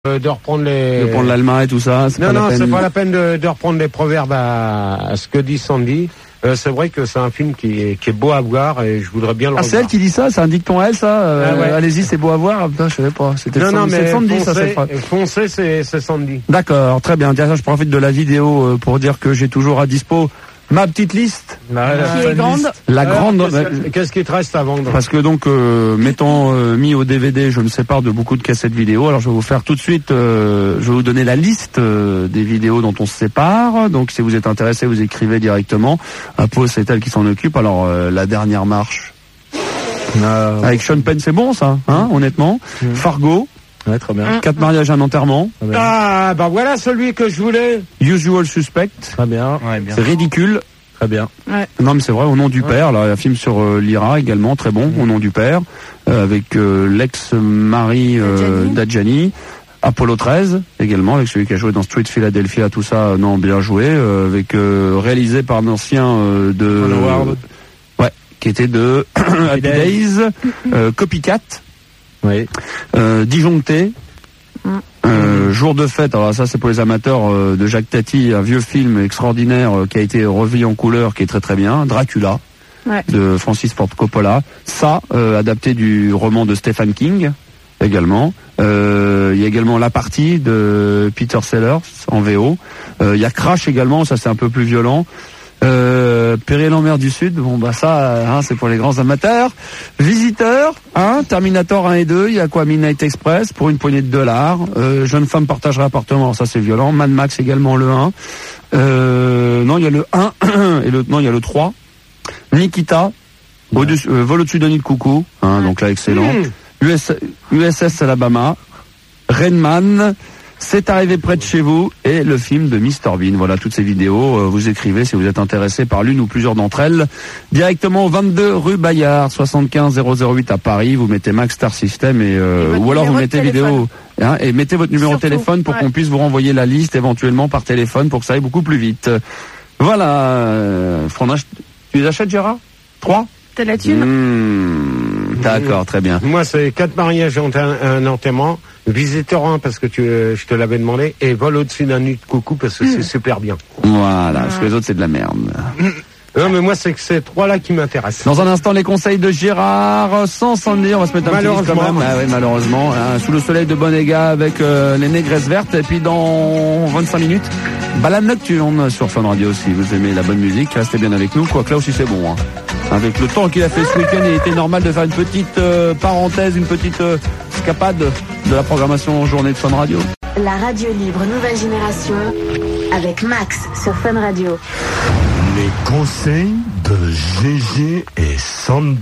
de reprendre les... De prendre l'Alma et tout ça. Non, c'est pas la peine de reprendre les proverbes à ce que dit Sandy. C'est vrai que c'est un film qui est beau à voir et je voudrais bien le revoir. C'est elle qui dit ça, c'est un dicton à elle, ça. Ouais. Allez-y, c'est beau à voir. Putain, je savais pas. C'était Sandy, ça, c'est pas. Foncez, c'est Sandy. D'accord, très bien. Tiens, je profite de la vidéo pour dire que j'ai toujours à dispo ma petite liste. La grande. Qu'est-ce qui te reste à vendre? Parce que donc, m'étant mis au DVD, je me sépare de beaucoup de cassettes vidéo. Alors je vais vous faire tout de suite, je vais vous donner la liste des vidéos dont on se sépare. Donc si vous êtes intéressé, vous écrivez directement. Apo, c'est elle qui s'en occupe. Alors La dernière marche. Avec Sean Penn, c'est bon ça, hein, honnêtement. Fargo. Ouais, très bien. 4 mariages, un enterrement. Ah, bah voilà celui que je voulais. Usual Suspect. Très bien. Ouais, bien. C'est ridicule. Très bien. Ouais. Non, mais c'est vrai, Au nom du père, là, un film sur l'IRA également, très bon, Au nom du père, avec l'ex-mari d'Adjani. Apollo 13 également, avec celui qui a joué dans Street Philadelphia, tout ça, non, bien joué, avec réalisé par un ancien de... Ouais, qui était de Happy Days, Copycat. Oui. Disjoncté. Jour de fête, alors ça c'est pour les amateurs de Jacques Tati, un vieux film extraordinaire qui a été revu en couleur, qui est très très bien, Dracula, de Francis Ford Coppola, ça, adapté du roman de Stephen King, également. Il y a également La Partie de Peter Sellers, en VO. Il y a Crash également, ça c'est un peu plus violent. Péril en mer du Sud, bon bah ça, c'est pour les grands amateurs. Visiteur, Terminator 1 et 2, il y a quoi, Midnight Express pour une poignée de dollars. Jeune femme partagerait appartement, ça c'est violent. Mad Max également le 1. Non, il y a le 1 et il y a le 3. Nikita, Vol au-dessus d'un nid de coucou, donc là excellent. USS Alabama, Rainman. C'est arrivé près de chez vous et le film de Mr Bean. Voilà, toutes ces vidéos, vous écrivez si vous êtes intéressé par l'une ou plusieurs d'entre elles. Directement au 22 rue Bayard, 75 008 à Paris. Vous mettez Max Star System ou alors vous mettez vidéo et mettez votre numéro de téléphone pour qu'on puisse vous renvoyer la liste éventuellement par téléphone pour que ça aille beaucoup plus vite. Voilà. Tu les achètes, Gérard? 3? T'as la thune? D'accord, très bien. Moi, c'est 4 mariages et un enterrement. Visiteur 1 parce que je te l'avais demandé, et Vol au-dessus d'un nid de coucou parce que c'est super bien. Voilà, parce que les autres c'est de la merde. Non mais moi c'est que ces 3-là qui m'intéressent. Dans un instant les conseils de Gérard, sans s'en dire, on va se mettre un petit disque quand même. Oui, malheureusement. Sous le soleil de Bonega avec les négresses vertes, et puis dans 25 minutes, balade nocturne sur Fun Radio. Si vous aimez la bonne musique, restez bien avec nous, quoique là aussi c'est bon. Avec le temps qu'il a fait ce week-end, il était normal de faire une petite parenthèse, une petite escapade de la programmation journée de Fun Radio. La radio libre nouvelle génération avec Max sur Fun Radio. Les conseils de Gégé et Sandy.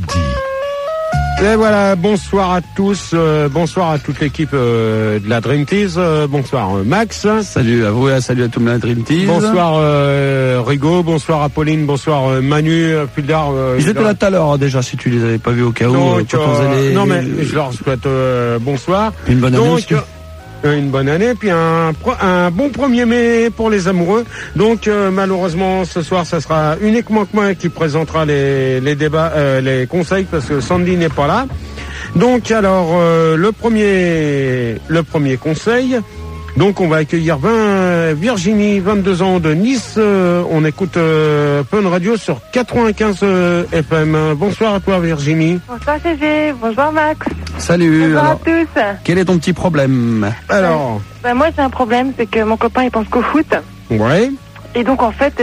Et voilà, bonsoir à tous, bonsoir à toute l'équipe de la Dream Tease, bonsoir Max. Salut à vous et salut à toute la Dream Tease. Bonsoir Rigaud, bonsoir Apolline, bonsoir Manu, Puldar. Ils étaient là tout à l'heure déjà, si tu les avais pas vus au cas où. Non mais je leur souhaite bonsoir. Une bonne année aussi. Une bonne année, puis un bon 1er mai pour les amoureux. Donc malheureusement ce soir ça sera uniquement que moi qui présentera les débats, les conseils, parce que Sandy n'est pas là. Donc alors le premier conseil. Donc on va accueillir Virginie, 22 ans de Nice. On écoute Fun Radio sur 95 FM. Bonsoir à toi Virginie. Bonsoir Gégé, bonjour Max. Salut. Bonjour à tous. Quel est ton petit problème? Alors moi j'ai un problème, c'est que mon copain il pense qu'au foot. Ouais. Et donc en fait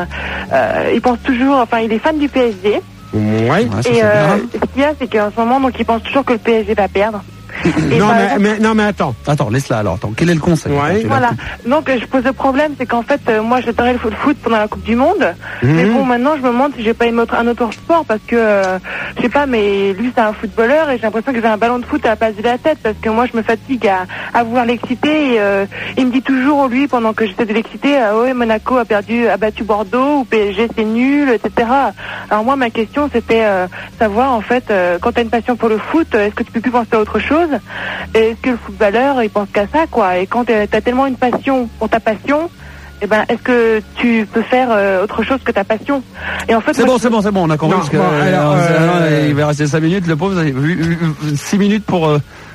il pense toujours, il est fan du PSG. Ouais. Et ce qu'il y a, c'est qu'en ce moment donc il pense toujours que le PSG va perdre. Non mais attends. Attends, laisse-la alors. Attends, quel est le conseil? Ouais. Voilà. Donc je pose le problème, c'est qu'en fait moi j'adorais le foot pendant la Coupe du Monde. Mais bon, maintenant je me demande si j'ai pas aimé un autre sport, parce que je sais pas, mais lui c'est un footballeur et j'ai l'impression que j'ai un ballon de foot à la place de la tête, parce que moi je me fatigue à vouloir l'exciter, et il me dit toujours, lui, pendant que j'essaie de l'exciter, ouais, Monaco a battu Bordeaux, ou PSG c'est nul, etc. Alors moi ma question c'était savoir en fait, quand t'as une passion pour le foot, est-ce que tu peux plus penser à autre chose? Est-ce que le footballeur il pense qu'à ça, quoi? Et quand t'as tellement une passion pour ta passion, est-ce que tu peux faire autre chose que ta passion? Et en fait, c'est bon, on a compris. Il va rester 5 minutes, le pauvre, 6 minutes pour...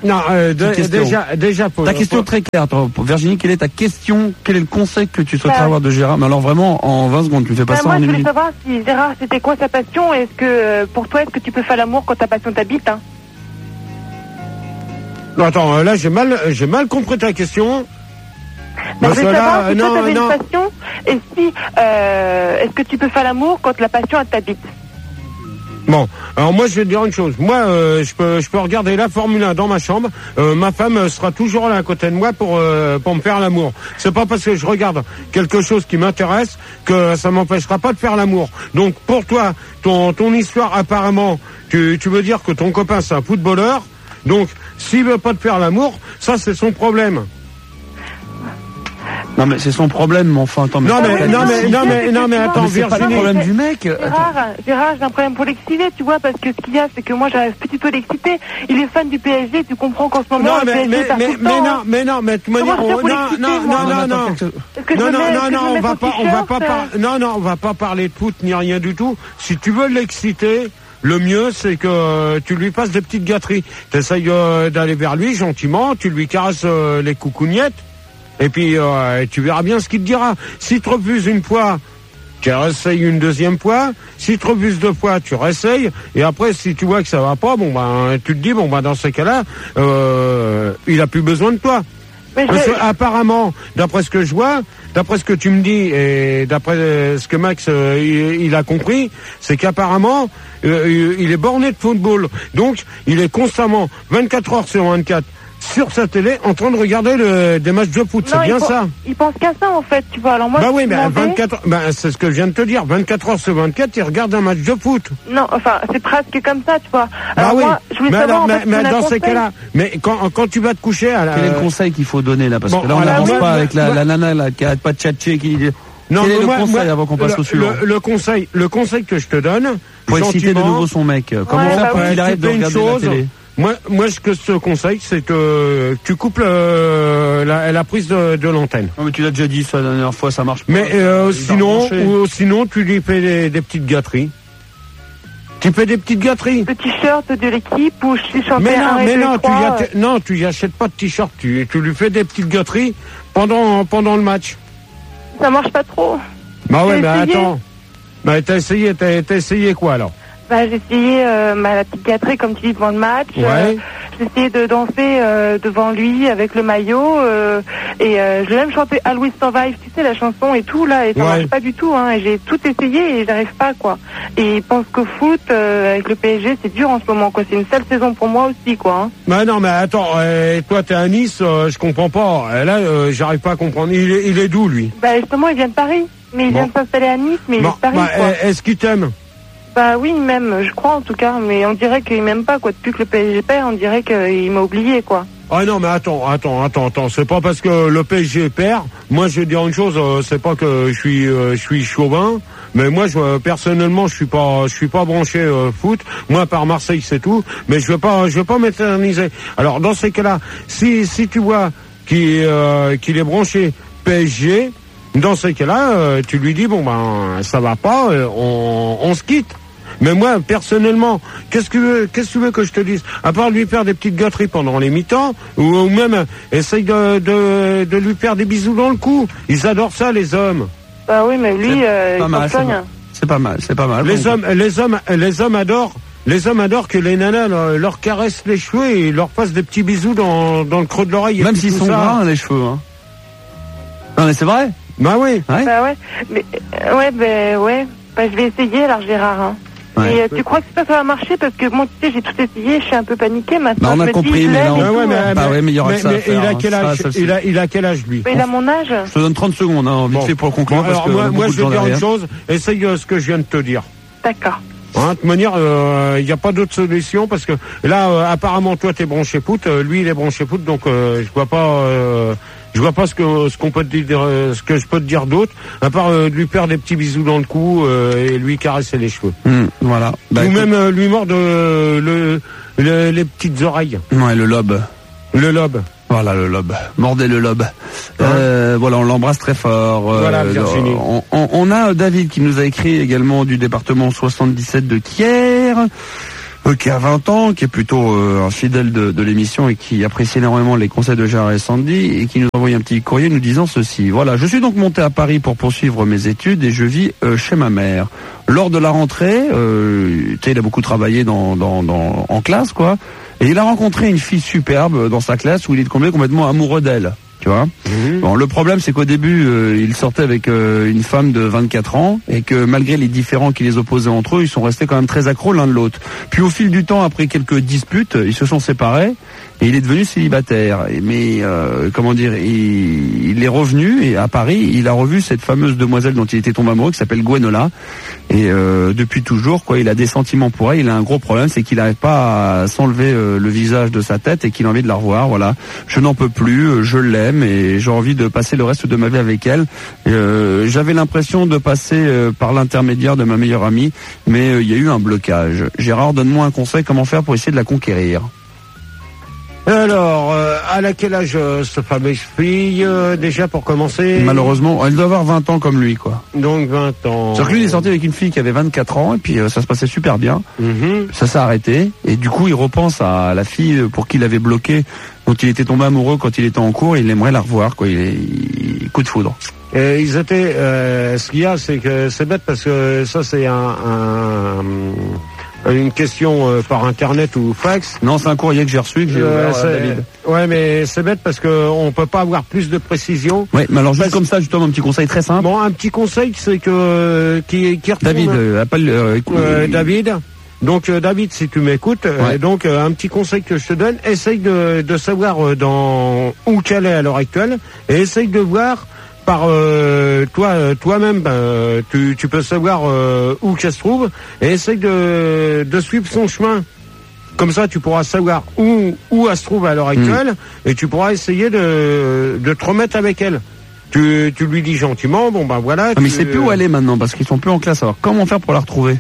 déjà pour... Ta question très claire, Virginie, quelle est ta question? Quel est le conseil que tu souhaiterais avoir de Gérard? Mais alors vraiment, en 20 secondes, tu me fais pas ça en 1 minute. Moi, je voulais savoir si Gérard, c'était quoi sa passion? Est-ce que, pour toi, est-ce que tu peux faire l'amour quand ta passion t'habite, hein? Non, attends, là, j'ai mal compris ta question. Je voulais savoir si toi, t'avais une passion, et si, est-ce que tu peux faire l'amour quand la passion, elle t'habite? Bon, alors moi je vais te dire une chose. Moi, je peux regarder la Formule 1 dans ma chambre. Ma femme sera toujours là à côté de moi pour me faire l'amour. C'est pas parce que je regarde quelque chose qui m'intéresse que ça m'empêchera pas de faire l'amour. Donc pour toi, ton histoire apparemment, tu veux dire que ton copain c'est un footballeur. Donc s'il veut pas te faire l'amour, ça c'est son problème. Non mais c'est son problème, mais enfin attends. Non mais attends, c'est pas le problème du mec. Gérard, j'ai un problème pour l'exciter, tu vois, parce que ce qu'il y a, c'est que moi j'arrive petit peu l'exciter. Il est fan du PSG, tu comprends qu'en ce moment le PSG perd tout le temps. On va pas parler de foot ni rien du tout. Si tu veux l'exciter, le mieux, c'est que tu lui passes des petites gâteries. T'essayes d'aller vers lui gentiment, tu lui caresses les coucougnettes. Et puis, tu verras bien ce qu'il te dira. Si tu refuses une fois, tu réessayes une deuxième fois. Si tu refuses 2 fois, tu réessayes. Et après, si tu vois que ça va pas, tu te dis, dans ces cas-là, il a plus besoin de toi. Parce que, apparemment, d'après ce que je vois, d'après ce que tu me dis, et d'après ce que Max, il a compris, c'est qu'apparemment, il est borné de football. Donc, il est constamment, 24 heures sur 24, sur sa télé en train de regarder des matchs de foot, c'est bien ça. Il pense qu'à ça en fait, tu vois. Alors moi, c'est ce que je viens de te dire, 24 heures sur 24, il regarde un match de foot. Non, enfin, c'est presque comme ça, tu vois. Alors moi, je voulais savoir mais dans ces cas-là, mais quand tu vas te coucher à la... Quel est le conseil qu'il faut donner là? Parce que là, on n'avance pas avec la nana là, qui arrête pas de tchatcher, qui... Non, quel est le conseil avant qu'on passe au suivant? Le conseil que je te donne... Pour exciter de nouveau son mec. Comment ça pour qu'il arrête de regarder la télé? Moi, ce que je te conseille, c'est que tu coupes la prise de l'antenne. Non, mais tu l'as déjà dit ça la dernière fois, ça marche pas. Mais sinon, tu lui fais des petites gâteries. Tu fais des petites gâteries. Le t-shirt de l'équipe ou je suis chanté tu lui achètes pas de t-shirt. Tu lui fais des petites gâteries pendant le match. Ça marche pas trop. Bah ouais, mais attends. Bah t'as essayé quoi alors? J'ai essayé la petite gâterie comme tu dis devant le match. Ouais. J'ai essayé de danser devant lui avec le maillot et je l'ai même chanté Always Survive, tu sais la chanson et tout là et ça marche pas du tout hein. Et j'ai tout essayé et j'arrive pas quoi. Et il pense qu'au foot avec le PSG c'est dur en ce moment quoi. C'est une sale saison pour moi aussi quoi. Hein. Bah non mais attends, toi t'es à Nice, je comprends pas. Là j'arrive pas à comprendre. Il est d'où lui? Bah justement il vient de Paris, mais il vient de s'installer à Nice, mais il est de Paris quoi. Est-ce qu'il t'aime? Bah oui, il m'aime, je crois en tout cas, mais on dirait qu'il m'aime pas quoi. Depuis que le PSG perd, on dirait qu'il m'a oublié quoi. Ah non mais attends, c'est pas parce que le PSG perd. Moi je vais dire une chose, c'est pas que je suis chauvin, mais moi personnellement je suis pas branché foot. Moi par Marseille c'est tout, mais je veux pas m'éterniser. Alors dans ces cas-là, si tu vois qu'il est branché PSG, dans ces cas-là, tu lui dis ça va pas, on se quitte. Mais moi, personnellement, qu'est-ce que tu veux que je te dise? À part lui faire des petites gâteries pendant les mi-temps, ou même essaye de lui faire des bisous dans le cou. Ils adorent ça, les hommes. Bah oui, mais lui, c'est pas mal. Les hommes adorent que les nanas leur caressent les cheveux et leur fassent des petits bisous dans le creux de l'oreille. Même s'ils sont gras, les cheveux, hein. Non mais c'est vrai. Bah oui. Ouais. Bah ouais. Mais Bah je vais essayer alors Gérard. Hein. Ouais. Et tu crois que ça va marcher parce que moi tu sais j'ai tout essayé, je suis un peu paniqué maintenant. Bah on a compris, mais non. Mais il y aura ça. Il a quel âge lui? Il a mon âge. Je te donne 30 secondes, hein, vite fait pour conclure. Alors moi je vais te dire une chose. Essaye ce que je viens de te dire. D'accord. De toute manière, il n'y a pas d'autre solution parce que là, apparemment, toi, t'es branché foot, lui, il est branché foot, donc je vois pas ce qu'on peut te dire, ce que je peux te dire d'autre, à part lui faire des petits bisous dans le cou et lui caresser les cheveux. Voilà. Ou même lui mordre les petites oreilles. Ouais, le lobe. Le lobe. Voilà le lobe. Mordez le lobe. Voilà, on l'embrasse très fort. Voilà, Virginie. On a David qui nous a écrit également du département 77 de Thiers. Qui a 20 ans, qui est plutôt un fidèle de l'émission et qui apprécie énormément les conseils de Gérard et Sandy et qui nous a envoyé un petit courrier nous disant ceci. Voilà, je suis donc monté à Paris pour poursuivre mes études et je vis chez ma mère. Lors de la rentrée, il a beaucoup travaillé en classe, quoi, et il a rencontré une fille superbe dans sa classe où il est tombé complètement amoureux d'elle. Tu vois. Bon, le problème, c'est qu'au début, il sortait avec une femme de 24 ans et que malgré les différends qui les opposaient entre eux, ils sont restés quand même très accros l'un de l'autre. Puis au fil du temps, après quelques disputes, ils se sont séparés et il est devenu célibataire. Mais comment dire, il est revenu et à Paris, il a revu cette fameuse demoiselle dont il était tombé amoureux, qui s'appelle Gwenola. Et depuis toujours, quoi, il a des sentiments pour elle. Il a un gros problème, c'est qu'il n'arrive pas à s'enlever le visage de sa tête et qu'il a envie de la revoir. Voilà, je n'en peux plus, je l'aime et j'ai envie de passer le reste de ma vie avec elle. J'avais l'impression de passer par l'intermédiaire de ma meilleure amie, mais il y a eu un blocage. Gérard, donne-moi un conseil, comment faire pour essayer de la conquérir? Alors, à quel âge cette fameuse fille, déjà pour commencer? Malheureusement, elle doit avoir 20 ans comme lui, quoi. Donc 20 ans. C'est-à-dire que lui, il est sorti avec une fille qui avait 24 ans, et puis ça se passait super bien. Ça s'est arrêté, et du coup, il repense à la fille pour qui il avait bloqué, dont il était tombé amoureux quand il était en cours, et il aimerait la revoir, quoi. Il coup de foudre. Ils étaient, ce qu'il y a, c'est que c'est bête parce que ça, c'est une question par internet ou fax. Non, c'est un courrier que j'ai reçu, que j'ai ouvert à David. Ouais, mais c'est bête parce que on peut pas avoir plus de précision. Ouais, mais alors juste comme ça, justement, un petit conseil très simple. Bon, un petit conseil, c'est que qui retourne. David, appelle David. Donc David, si tu m'écoutes, donc un petit conseil que je te donne, essaye de savoir où qu'elle est à l'heure actuelle et essaye de voir par toi-même, tu peux savoir où qu'elle se trouve et essaye de suivre son chemin. Comme ça, tu pourras savoir où elle se trouve à l'heure actuelle et tu pourras essayer de te remettre avec elle. Tu lui dis gentiment, bon ben voilà. Mais c'est plus où elle est maintenant parce qu'ils sont plus en classe. Alors comment faire pour la retrouver?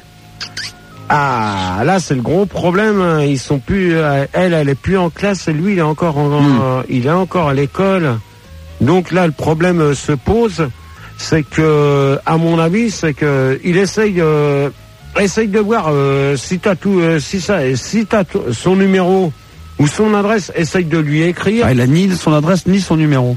Ah, là c'est le gros problème. Ils sont plus. Elle est plus en classe et lui il est encore il est encore à l'école. Donc là, le problème se pose, c'est que, à mon avis, c'est que il essaye de voir si t'as son numéro ou son adresse, essaye de lui écrire. Ah, il a ni son adresse ni son numéro.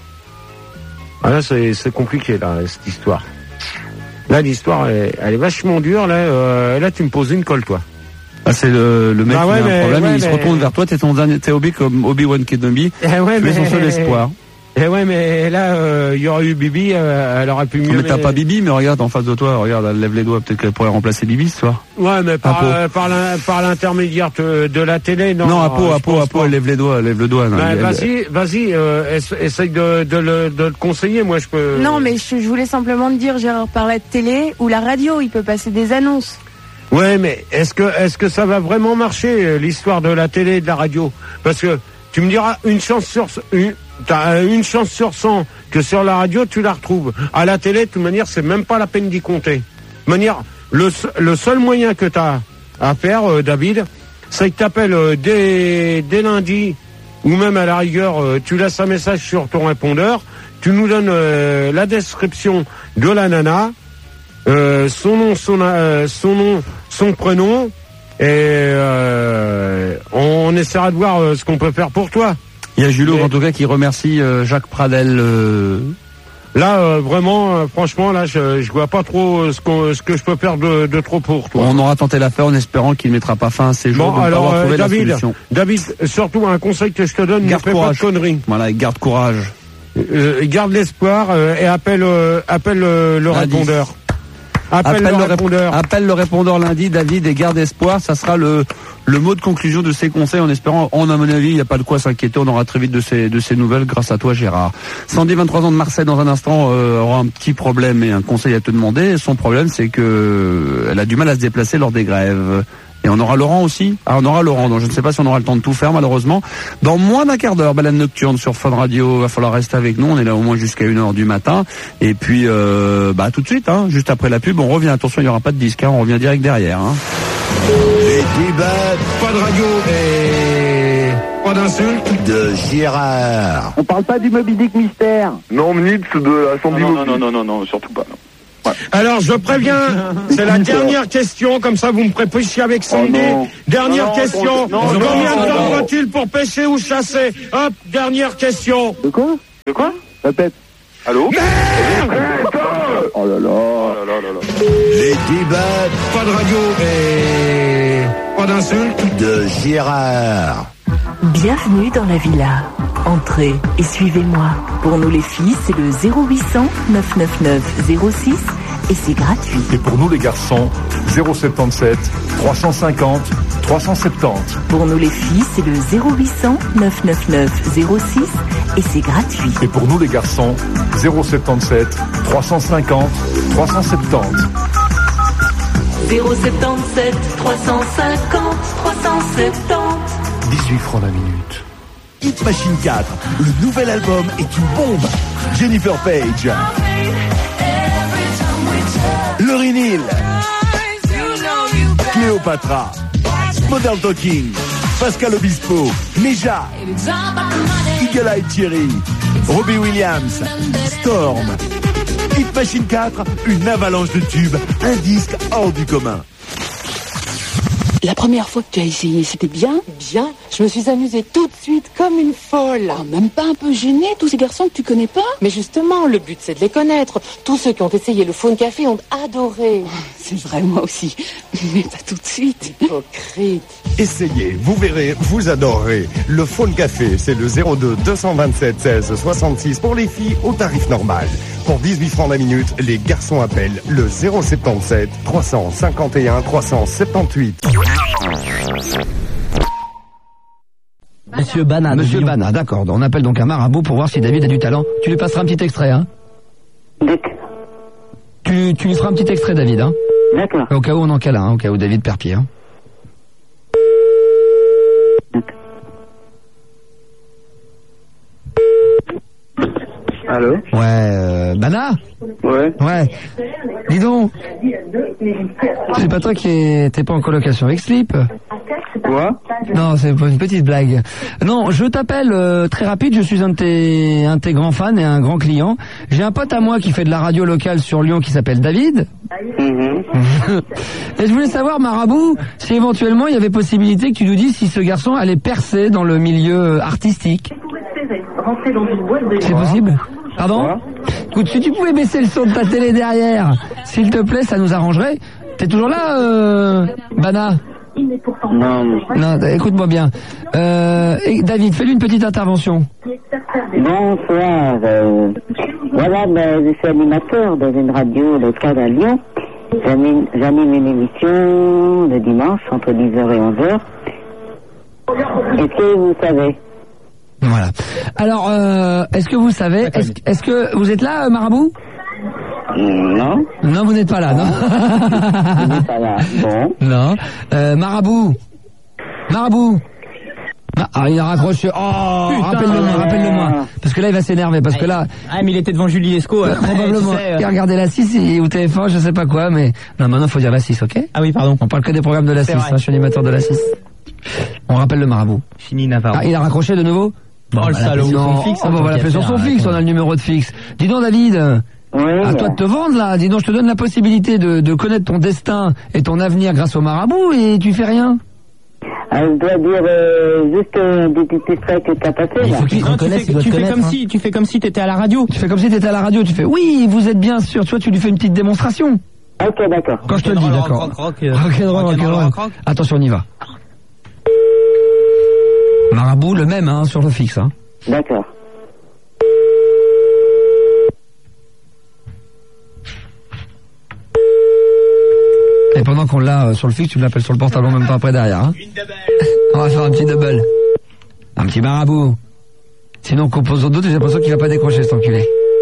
Ah là, c'est compliqué là cette histoire. Là, l'histoire, elle est vachement dure. Là, tu me poses une colle, toi. Ah, c'est le mec qui a un problème, il se retourne vers toi, t'es Obi-Wan Kenobi, tu es son seul espoir. Eh ouais, mais là, il y aurait eu Bibi, elle aurait pu mieux. Mais t'as pas Bibi, mais regarde en face de toi, regarde, elle lève les doigts, peut-être qu'elle pourrait remplacer Bibi ce soir. Ouais, mais par l'intermédiaire de la télé, non. Non, Apo, elle lève les doigts, lève le doigt. Non, vas-y, essaye de le conseiller, moi je peux. Non, mais je voulais simplement te dire, Gérard, par la télé ou la radio, il peut passer des annonces. Ouais, mais est-ce que ça va vraiment marcher, l'histoire de la télé et de la radio? Parce que, tu me diras, t'as une chance sur 100 que sur la radio tu la retrouves. À la télé, de toute manière, c'est même pas la peine d'y compter. De manière, le seul moyen que t'as à faire, David, c'est que t'appelles dès lundi, ou même à la rigueur, tu laisses un message sur ton répondeur, tu nous donnes la description de la nana, son nom, son prénom, et on essaiera de voir ce qu'on peut faire pour toi. Il y a Julot en tout cas qui remercie Jacques Pradel. Là vraiment, franchement, là je vois pas trop ce que je peux faire de trop pour toi. On aura tenté l'affaire en espérant qu'il ne mettra pas fin à ses jours. Bon, alors David, surtout un conseil que je te donne, ne fais pas de conneries. Voilà, garde courage. Garde l'espoir et appelle le répondeur. Appelle le répondeur lundi, David, et garde espoir. Ça sera le mot de conclusion de ces conseils en espérant, à mon avis, il n'y a pas de quoi s'inquiéter. On aura très vite de ces nouvelles grâce à toi, Gérard. Sandy, 23 ans de Marseille, dans un instant, aura un petit problème et un conseil à te demander. Son problème, c'est que elle a du mal à se déplacer lors des grèves. Et on aura Laurent aussi. Ah, on aura Laurent, donc je ne sais pas si on aura le temps de tout faire, malheureusement. Dans moins d'un quart d'heure, balade nocturne sur Fun Radio. Va falloir rester avec nous. On est là au moins jusqu'à 1h du matin. Et puis, tout de suite, juste après la pub, on revient. Attention, il n'y aura pas de disque, on revient direct derrière. Les débats. Pas de radio et pas d'insultes. De Gérard. On parle pas du Moby Dick mystère. Non, Nitz de la Sandy Moby. Non, surtout pas. Non. Ouais. Alors, je préviens, c'est la dernière question, comme ça vous me ferez pêcher avec Sandy. Dernière question. Combien de temps faut-il pour pêcher ou chasser? Hop, dernière question. De quoi? Répète. Allô? Oh là là. Les débats. Pas de radio et pas d'insultes. De Gérard. Bienvenue dans la villa. Entrez et suivez-moi. Pour nous les filles, c'est le 0800 999 06 et c'est gratuit. Et pour nous les garçons, 077 350 370. Pour nous les filles, c'est le 0800 999 06 et c'est gratuit. Et pour nous les garçons, 077 350 370. 077 350 370. 18 francs la minute. Hit Machine 4, le nouvel album est une bombe. Jennifer Page. Lauryn Hill. Cléopatra. Modern Talking. Pascal Obispo. Neja. Eagle Eye Cherry. Robbie Williams. Storm. Hit Machine 4, une avalanche de tubes. Un disque hors du commun. La première fois que tu as essayé, c'était bien? Bien. Je me suis amusée tout de suite comme une folle. Oh, même pas un peu gênée, tous ces garçons que tu connais pas? Mais justement, le but c'est de les connaître. Tous ceux qui ont essayé le Phone Café ont adoré. C'est vrai, moi aussi. Mais pas tout de suite. Hypocrite. Essayez, vous verrez, vous adorerez. Le Phone Café, c'est le 02 227 16 66 pour les filles au tarif normal. Pour 18 francs la minute, les garçons appellent le 077 351 378. Monsieur Bana. Monsieur Bana, d'accord. On appelle donc un marabout pour voir si David a du talent. Tu lui passeras un petit extrait, hein? Tu lui feras un petit extrait, David, hein? D'accord. Au cas où on en cale un, au cas où David perd pied, hein? Allô? Ouais, Bana? Ouais. Ouais. Dis donc. C'est pas toi qui t'es pas en colocation avec Slip? Quoi? Non, c'est pas une petite blague. Non, je t'appelle très rapide, je suis un de tes grands fans et un grand client. J'ai un pote à moi qui fait de la radio locale sur Lyon qui s'appelle David. Et je voulais savoir, Marabout, si éventuellement il y avait possibilité que tu nous dises si ce garçon allait percer dans le milieu artistique. C'est possible? Pardon? Écoute, si tu pouvais baisser le son de ta télé derrière, s'il te plaît, ça nous arrangerait. T'es toujours là, Bana? Non, écoute-moi bien. David, fais-lui une petite intervention. Bonsoir. Voilà, je suis animateur dans une radio locale à Lyon. J'anime une émission le dimanche entre 10h et 11h. Est-ce que vous savez? Voilà. Alors, est-ce que vous savez, est-ce que vous êtes là, Marabout? Non. Non, vous n'êtes pas là, non? Vous n'êtes pas là, bon. Non. Marabout. Ah, il a raccroché. Oh, rappelle-le-moi. Parce que là, il va s'énerver. Parce que là. Ah, mais il était devant Julie Lescaut. Probablement. Il a regardé la 6 ou TF1, je sais pas quoi, mais. Non, maintenant, faut dire la 6, ok? Ah oui, pardon. On parle que des programmes de la 6, hein, je suis animateur de la 6. On rappelle le Marabout. Fini Navarro. Ah, il a raccroché de nouveau? Bon, le salaud. On va l'appeler sur son fixe, on a le numéro de fixe. Dis donc, David. À toi de te vendre, là. Dis donc, je te donne la possibilité de connaître ton destin et ton avenir grâce au Marabout et tu fais rien. Je dois dire juste des petits extraits que t'as passé. Il faut qu'il reconnaisse, tu fais comme si t'étais à la radio. Tu fais comme si t'étais à la radio, tu fais oui, vous êtes bien sûr. Tu vois, tu lui fais une petite démonstration. Ok, d'accord. Quand je te le dis, d'accord. Rock'n'roll. Attention, on y va. Marabout, le même, hein, sur le fixe, hein. D'accord. Et pendant qu'on l'a sur le fixe, tu l'appelles sur le portable, même pas après derrière, hein. On va faire un petit double. Un petit Marabout. Sinon, on compose aux d'autres, j'ai l'impression qu'il va pas décrocher, cet enculé.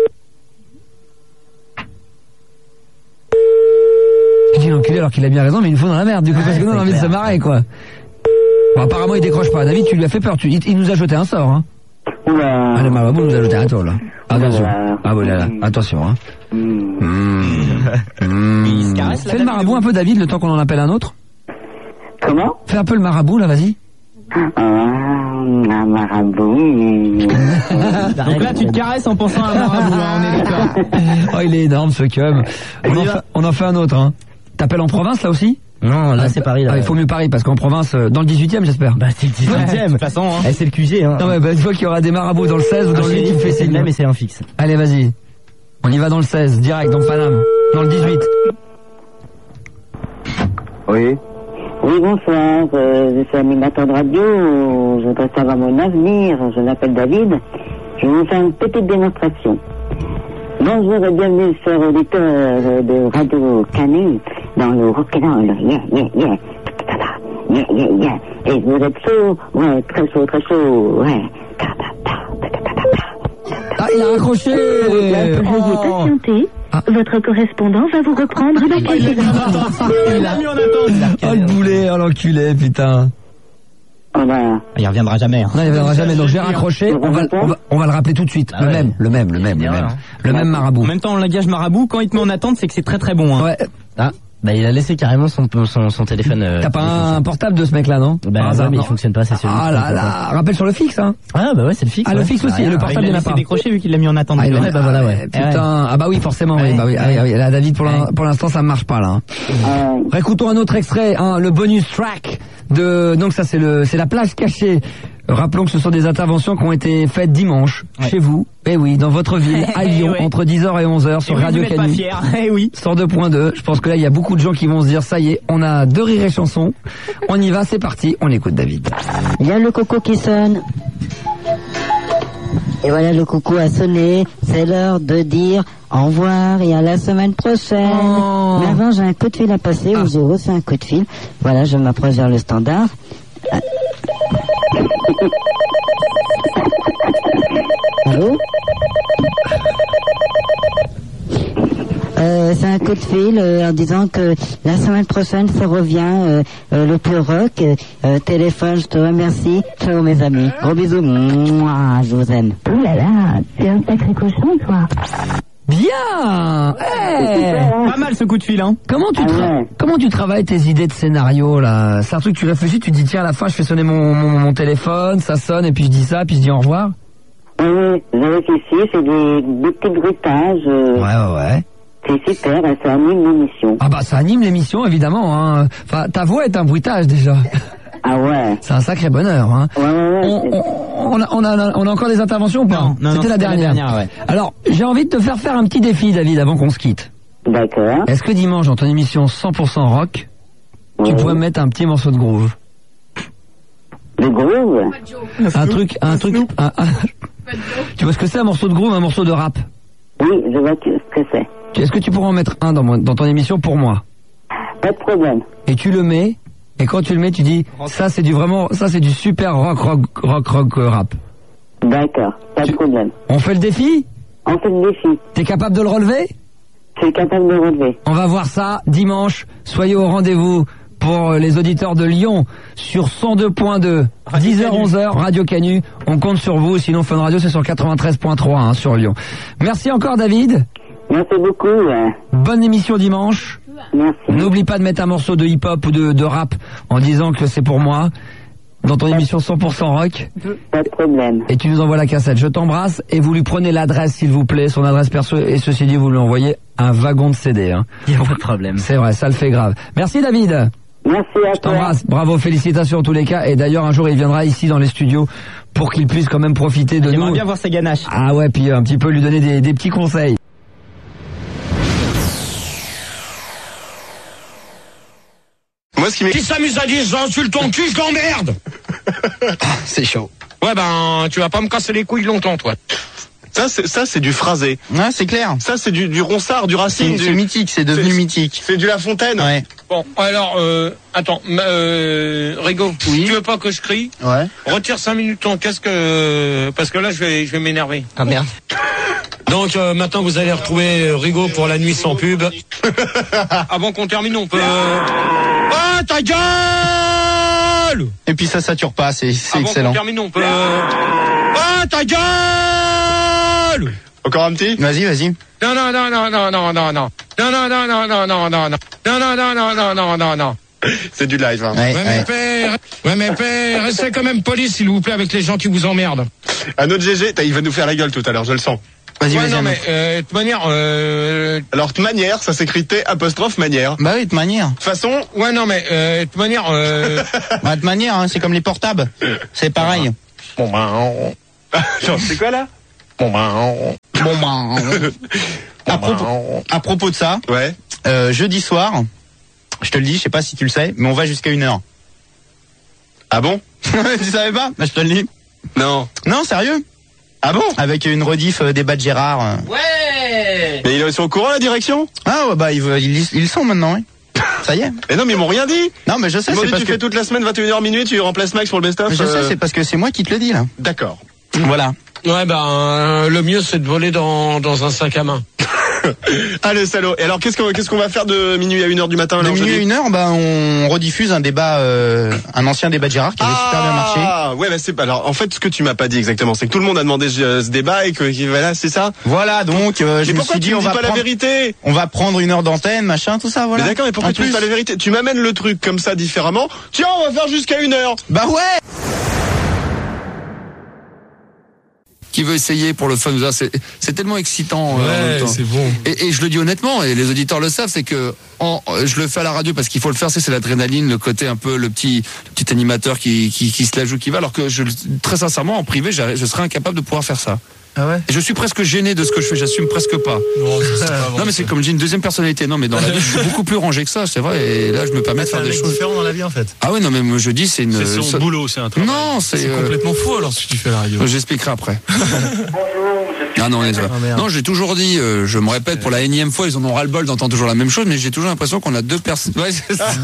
Je dis l'enculé alors qu'il a bien raison, mais il nous faut dans la merde, du coup, parce que nous, on a envie de se marrer, quoi. Bon, apparemment, il décroche pas. David, tu lui as fait peur. Il nous a jeté un sort, hein. Allez, Marabout nous a jeté un tour, là. Attention. Ah, voilà, attention, hein. Fais le Marabout un peu, David, le temps qu'on en appelle un autre. Comment? Fais un peu le Marabout, là, vas-y. Un marabout. Donc là, tu te caresses en pensant à un marabout, hein, on est d'accord. Oh, il est énorme ce cum. On en fait un autre, hein. T'appelles en province là aussi? Non, là c'est Paris. Là. Ah, il faut mieux Paris parce qu'en province, dans le 18e j'espère. Bah c'est le 18e. De toute façon, hein. C'est le QG. Hein. Non mais bah, tu vois qu'il y aura des marabouts dans le 16 ou dans le 8, tu me fais signe. Mais c'est un fixe. Allez vas-y. On y va dans le 16, direct, dans Paname. Dans le 18. Oui. Oui, bonsoir. Je suis animateur de radio. Je voudrais savoir mon avenir. Je m'appelle David. Je vais vous faire une petite démonstration. Bonjour et bienvenue, chers auditeurs de Radio Canu, dans le rock'n'roll. Yeah, yeah, yeah. Yeah, yeah, yeah. Et vous êtes chaud? Ouais, très chaud, ouais. Ah, il a raccroché. Veuillez patienter. Votre correspondant va vous reprendre dans quelques instants. Il a mis en attente. Oh le boulet, oh l'enculé, putain. Il reviendra jamais. Hein. Non, il reviendra jamais. Donc j'ai raccroché. On va le rappeler tout de suite. Ah ouais. Le même marabout. En même temps, on langage marabout, quand il te met en attente, c'est que c'est très très bon. Hein. Ouais. Ah. Bah il a laissé carrément son téléphone. T'as pas un portable de ce mec là, non? Bah ouais, mais il fonctionne pas, c'est celui. Ah là là, rappelle sur le fixe, hein. Ah bah ouais, c'est le fixe. Ah le fixe aussi, le portable il n'a pas. pas. Il a décroché vu qu'il l'a mis en attente. Ah, ouais, bah voilà, ouais. Putain, ah bah oui, forcément, oui. Bah oui, là David pour l'instant ça ne marche pas là. Récoutons un autre extrait, hein, le bonus track de donc ça c'est la plage cachée. Rappelons que ce sont des interventions qui ont été faites dimanche chez vous. Eh oui, dans votre ville, à Lyon, entre 10h et 11h sur Radio Canu. Eh oui. 102.2. Je pense que là, il y a beaucoup de gens qui vont se dire, ça y est, on a 2 rires et chansons. On y va, c'est parti. On écoute David. Il y a le coco qui sonne. Et voilà, le coucou a sonné. C'est l'heure de dire au revoir et à la semaine prochaine. Oh. Mais avant, j'ai un coup de fil à passer où j'ai reçu un coup de fil. Voilà, je m'approche vers le standard. Allô? C'est un coup de fil en disant que la semaine prochaine ça revient le plus rock. Téléphone, je te remercie. Ciao mes amis. Gros bisous. Mouah, je vous aime. Oh là là, c'est un sacré cochon, toi. Bien. Pas mal ce coup de fil, hein. Comment tu travailles tes idées de scénario là? C'est un truc que tu réfléchis, tu te dis tiens à la fin je fais sonner mon téléphone, ça sonne et puis je dis ça, puis je dis au revoir. Oui, je réfléchis, c'est des petits bruitages. Ouais. C'est super, ça anime l'émission. Ah bah ça anime l'émission évidemment. Hein. Enfin ta voix est un bruitage déjà. Ah ouais. C'est un sacré bonheur. Hein. Ouais. On a encore des interventions ou pas? Non, c'était la dernière. Ouais. Alors j'ai envie de te faire un petit défi David avant qu'on se quitte. D'accord. Est-ce que dimanche dans ton émission 100% rock, tu pourrais me mettre un petit morceau de groove? De groove? Un truc. Tu vois ce que c'est un morceau de groove, un morceau de rap? Oui, je vois ce que c'est. Est-ce que tu pourrais en mettre un dans ton émission pour moi? Pas de problème. Et tu le mets, et quand tu le mets, tu dis, ça c'est du super rock rap. D'accord, pas de problème. On fait le défi? On fait le défi. T'es capable de le relever? Je suis capable de le relever. On va voir ça dimanche. Soyez au rendez-vous pour les auditeurs de Lyon sur 102.2, 10h, 11h, Radio Canu. On compte sur vous, sinon Fun Radio c'est sur 93.3 hein, sur Lyon. Merci encore David. Merci beaucoup. Bonne émission dimanche. Merci. N'oublie pas de mettre un morceau de hip-hop ou de rap en disant que c'est pour moi dans ton émission 100% rock. Pas de problème. Et tu nous envoies la cassette. Je t'embrasse et vous lui prenez l'adresse s'il vous plaît, son adresse perso et ceci dit vous lui envoyez un wagon de CD. Hein. Il n'y a pas de problème. C'est vrai, ça le fait grave. Merci David. Merci à toi. Je t'embrasse. Bravo, félicitations en tous les cas. Et d'ailleurs un jour il viendra ici dans les studios pour qu'il puisse quand même profiter de nous. J'aimerais bien voir sa ganache. Ah ouais, puis un petit peu lui donner des petits conseils. Moi, qui s'amuse à dire j'insulte ton cul, je l'emmerde. C'est chaud. Ouais, ben, tu vas pas me casser les couilles longtemps, toi. Ça, c'est du phrasé. Ouais, c'est clair. Ça, c'est du Ronsard, du Racine. C'est mythique, c'est devenu mythique. C'est du La Fontaine. Ouais. Bon, alors, attends, Rigo, tu veux pas que je crie? Ouais. Retire 5 minutes ton casque, parce que là, je vais m'énerver. Ah merde. Donc, maintenant, vous allez retrouver Rigo pour la nuit sans pub. Avant qu'on termine, on peut... Ah, ta gueule! Et puis ça sature pas, c'est excellent. Avant qu'on termine, on peut... Ah, ta gueule! Encore un petit? Vas-y. Non. C'est du live. Hein. Ouais, mais père, restez quand même poli, s'il vous plaît, avec les gens qui vous emmerdent. Un autre GG, il va nous faire la gueule tout à l'heure, je le sens. Vas-y, non, mais de toute manière... Alors, de manière, ça s'écrit T''manière. Bah oui, de manière. De façon... Ouais, non, mais de toute manière... Bah, de manière, hein, c'est comme les portables. C'est pareil. Bon, ben... Genre, c'est quoi, là? Bon, ben... À propos de ça, ouais. Jeudi soir, je te le dis, je sais pas si tu le sais, mais on va jusqu'à 1h. Ah bon? Tu savais pas? Bah, je te le dis. Non. Non, sérieux? Ah bon? Avec une rediff des bas de Gérard. Ouais. Mais ils sont au courant, la direction? Ah ouais, bah ils sont maintenant, oui. Ça y est. Mais non, mais ils m'ont rien dit. Non, mais je sais. Ils m'ont dit tu fais toute la semaine 21h minuit, tu remplaces Max pour le best-of. Je sais, c'est parce que c'est moi qui te le dis là. D'accord. Voilà. Ouais, le mieux c'est de voler dans un sac à main. Allez, salaud. Et alors, qu'est-ce qu'on va faire de minuit à 1h du matin? De minuit à 1h, on rediffuse un débat, un ancien débat de Gérard qui avait super bien marché. Ah, ouais, bah c'est alors, en fait, ce que tu m'as pas dit exactement, c'est que tout le monde a demandé ce débat et que, voilà, c'est ça? Voilà, donc, je me suis dit, on va pas la vérité? On va prendre 1 heure d'antenne, machin, tout ça, voilà. Mais d'accord, mais pourquoi tu dis pas la vérité? Tu m'amènes le truc comme ça différemment. Tiens, on va faire jusqu'à 1h. Bah ouais! Qui veut essayer pour le fun, c'est tellement excitant. Ouais, c'est bon. Et je le dis honnêtement, et les auditeurs le savent, c'est que je le fais à la radio parce qu'il faut le faire, c'est l'adrénaline, le côté un peu le petit animateur qui se la joue, qui va, alors que très sincèrement, en privé, je serais incapable de pouvoir faire ça. Ah ouais? Et je suis presque gêné de ce que je fais, j'assume presque pas. Non, mais c'est comme j'ai une deuxième personnalité. Non, mais dans la vie, je suis beaucoup plus rangé que ça, c'est vrai. Et là, je me permets de faire des choses différentes dans la vie, en fait. Ah oui, non, mais moi, je dis, c'est son boulot, c'est un travail. Non, c'est complètement faux alors si tu fais la radio. J'expliquerai après. Ah non, non, j'ai toujours dit, je me répète pour la énième fois, ils en ont ras-le-bol d'entendre toujours la même chose, mais j'ai toujours l'impression qu'on a deux personnes. Ouais, c'est ça.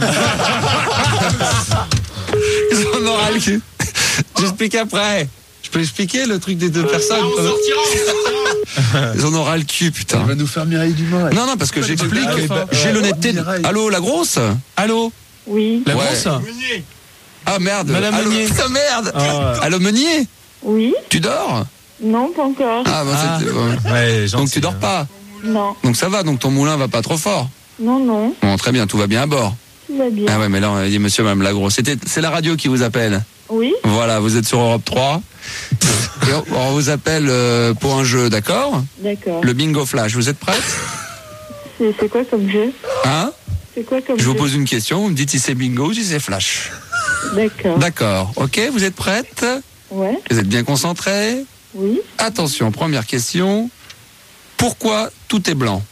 Ils en ont ras le cul. J'explique après. Je peux expliquer le truc des deux personnes? On sortira. Ils en ont ras le cul, putain. Il va nous faire Mireille Dumas. Non, parce que j'explique. J'ai l'honnêteté. Allô, la grosse? Allô? Oui. La grosse? Ah merde. Madame Meunier. Ah merde. Allô, Meunier? Oui. Tu dors? Non, pas encore. Ah, ouais, donc tu dors pas? Non. Donc ça va, donc ton moulin va pas trop fort? Non. Bon, très bien, tout va bien à bord? Tout va bien. Ah ouais, mais là, on a dit monsieur, madame la grosse. C'est la radio qui vous appelle? Oui. Voilà, vous êtes sur Europe 3. Et on vous appelle pour un jeu, d'accord? D'accord. Le bingo flash, vous êtes prête? C'est quoi comme jeu? Hein? C'est quoi comme jeu? Je vous pose une question, vous me dites si c'est bingo ou si c'est flash. D'accord. D'accord, ok, vous êtes prête? Ouais. Vous êtes bien concentrée? Oui. Attention, première question. Pourquoi tout est blanc?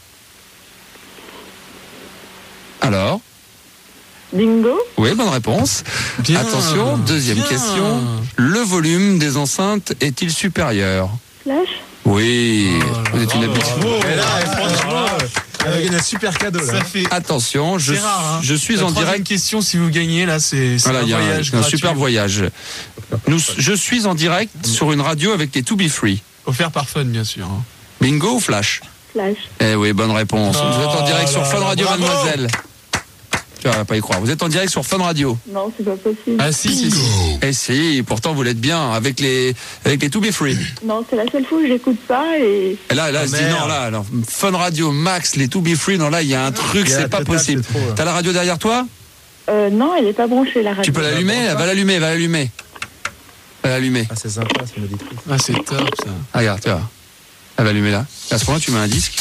Alors? Bingo? Oui, bonne réponse. Bien, attention, deuxième question. Le volume des enceintes est-il supérieur? Flash? Oui, vous êtes une habitude. Et là, franchement, avec un super cadeau là. Attention, je suis en direct. Une question si vous gagnez là, c'est voilà, un voyage gratuit. Un super voyage. Je suis en direct sur une radio avec les To Be Free. Offert par Fun, bien sûr. Bingo ou flash? Flash. Eh oui, bonne réponse. Vous êtes en direct sur Fun Radio, bravo. Mademoiselle. Tu vas pas y croire. Vous êtes en direct sur Fun Radio. Non, c'est pas possible. Ah si. Eh si, pourtant vous l'êtes bien avec les To Be Free. Non, c'est la seule fois où j'écoute ça et là, elle se dit non, là, alors, Fun Radio, Max, les To Be Free, non, là, il y a un truc, c'est pas possible. T'as la radio derrière toi? Non, elle est pas branchée, la radio. Tu peux l'allumer? Va l'allumer. Ah, c'est sympa, c'est modifié. Ah, c'est top, ça. Ah, regarde, tu vois. Elle va allumer là. Et à ce moment-là, tu mets un disque.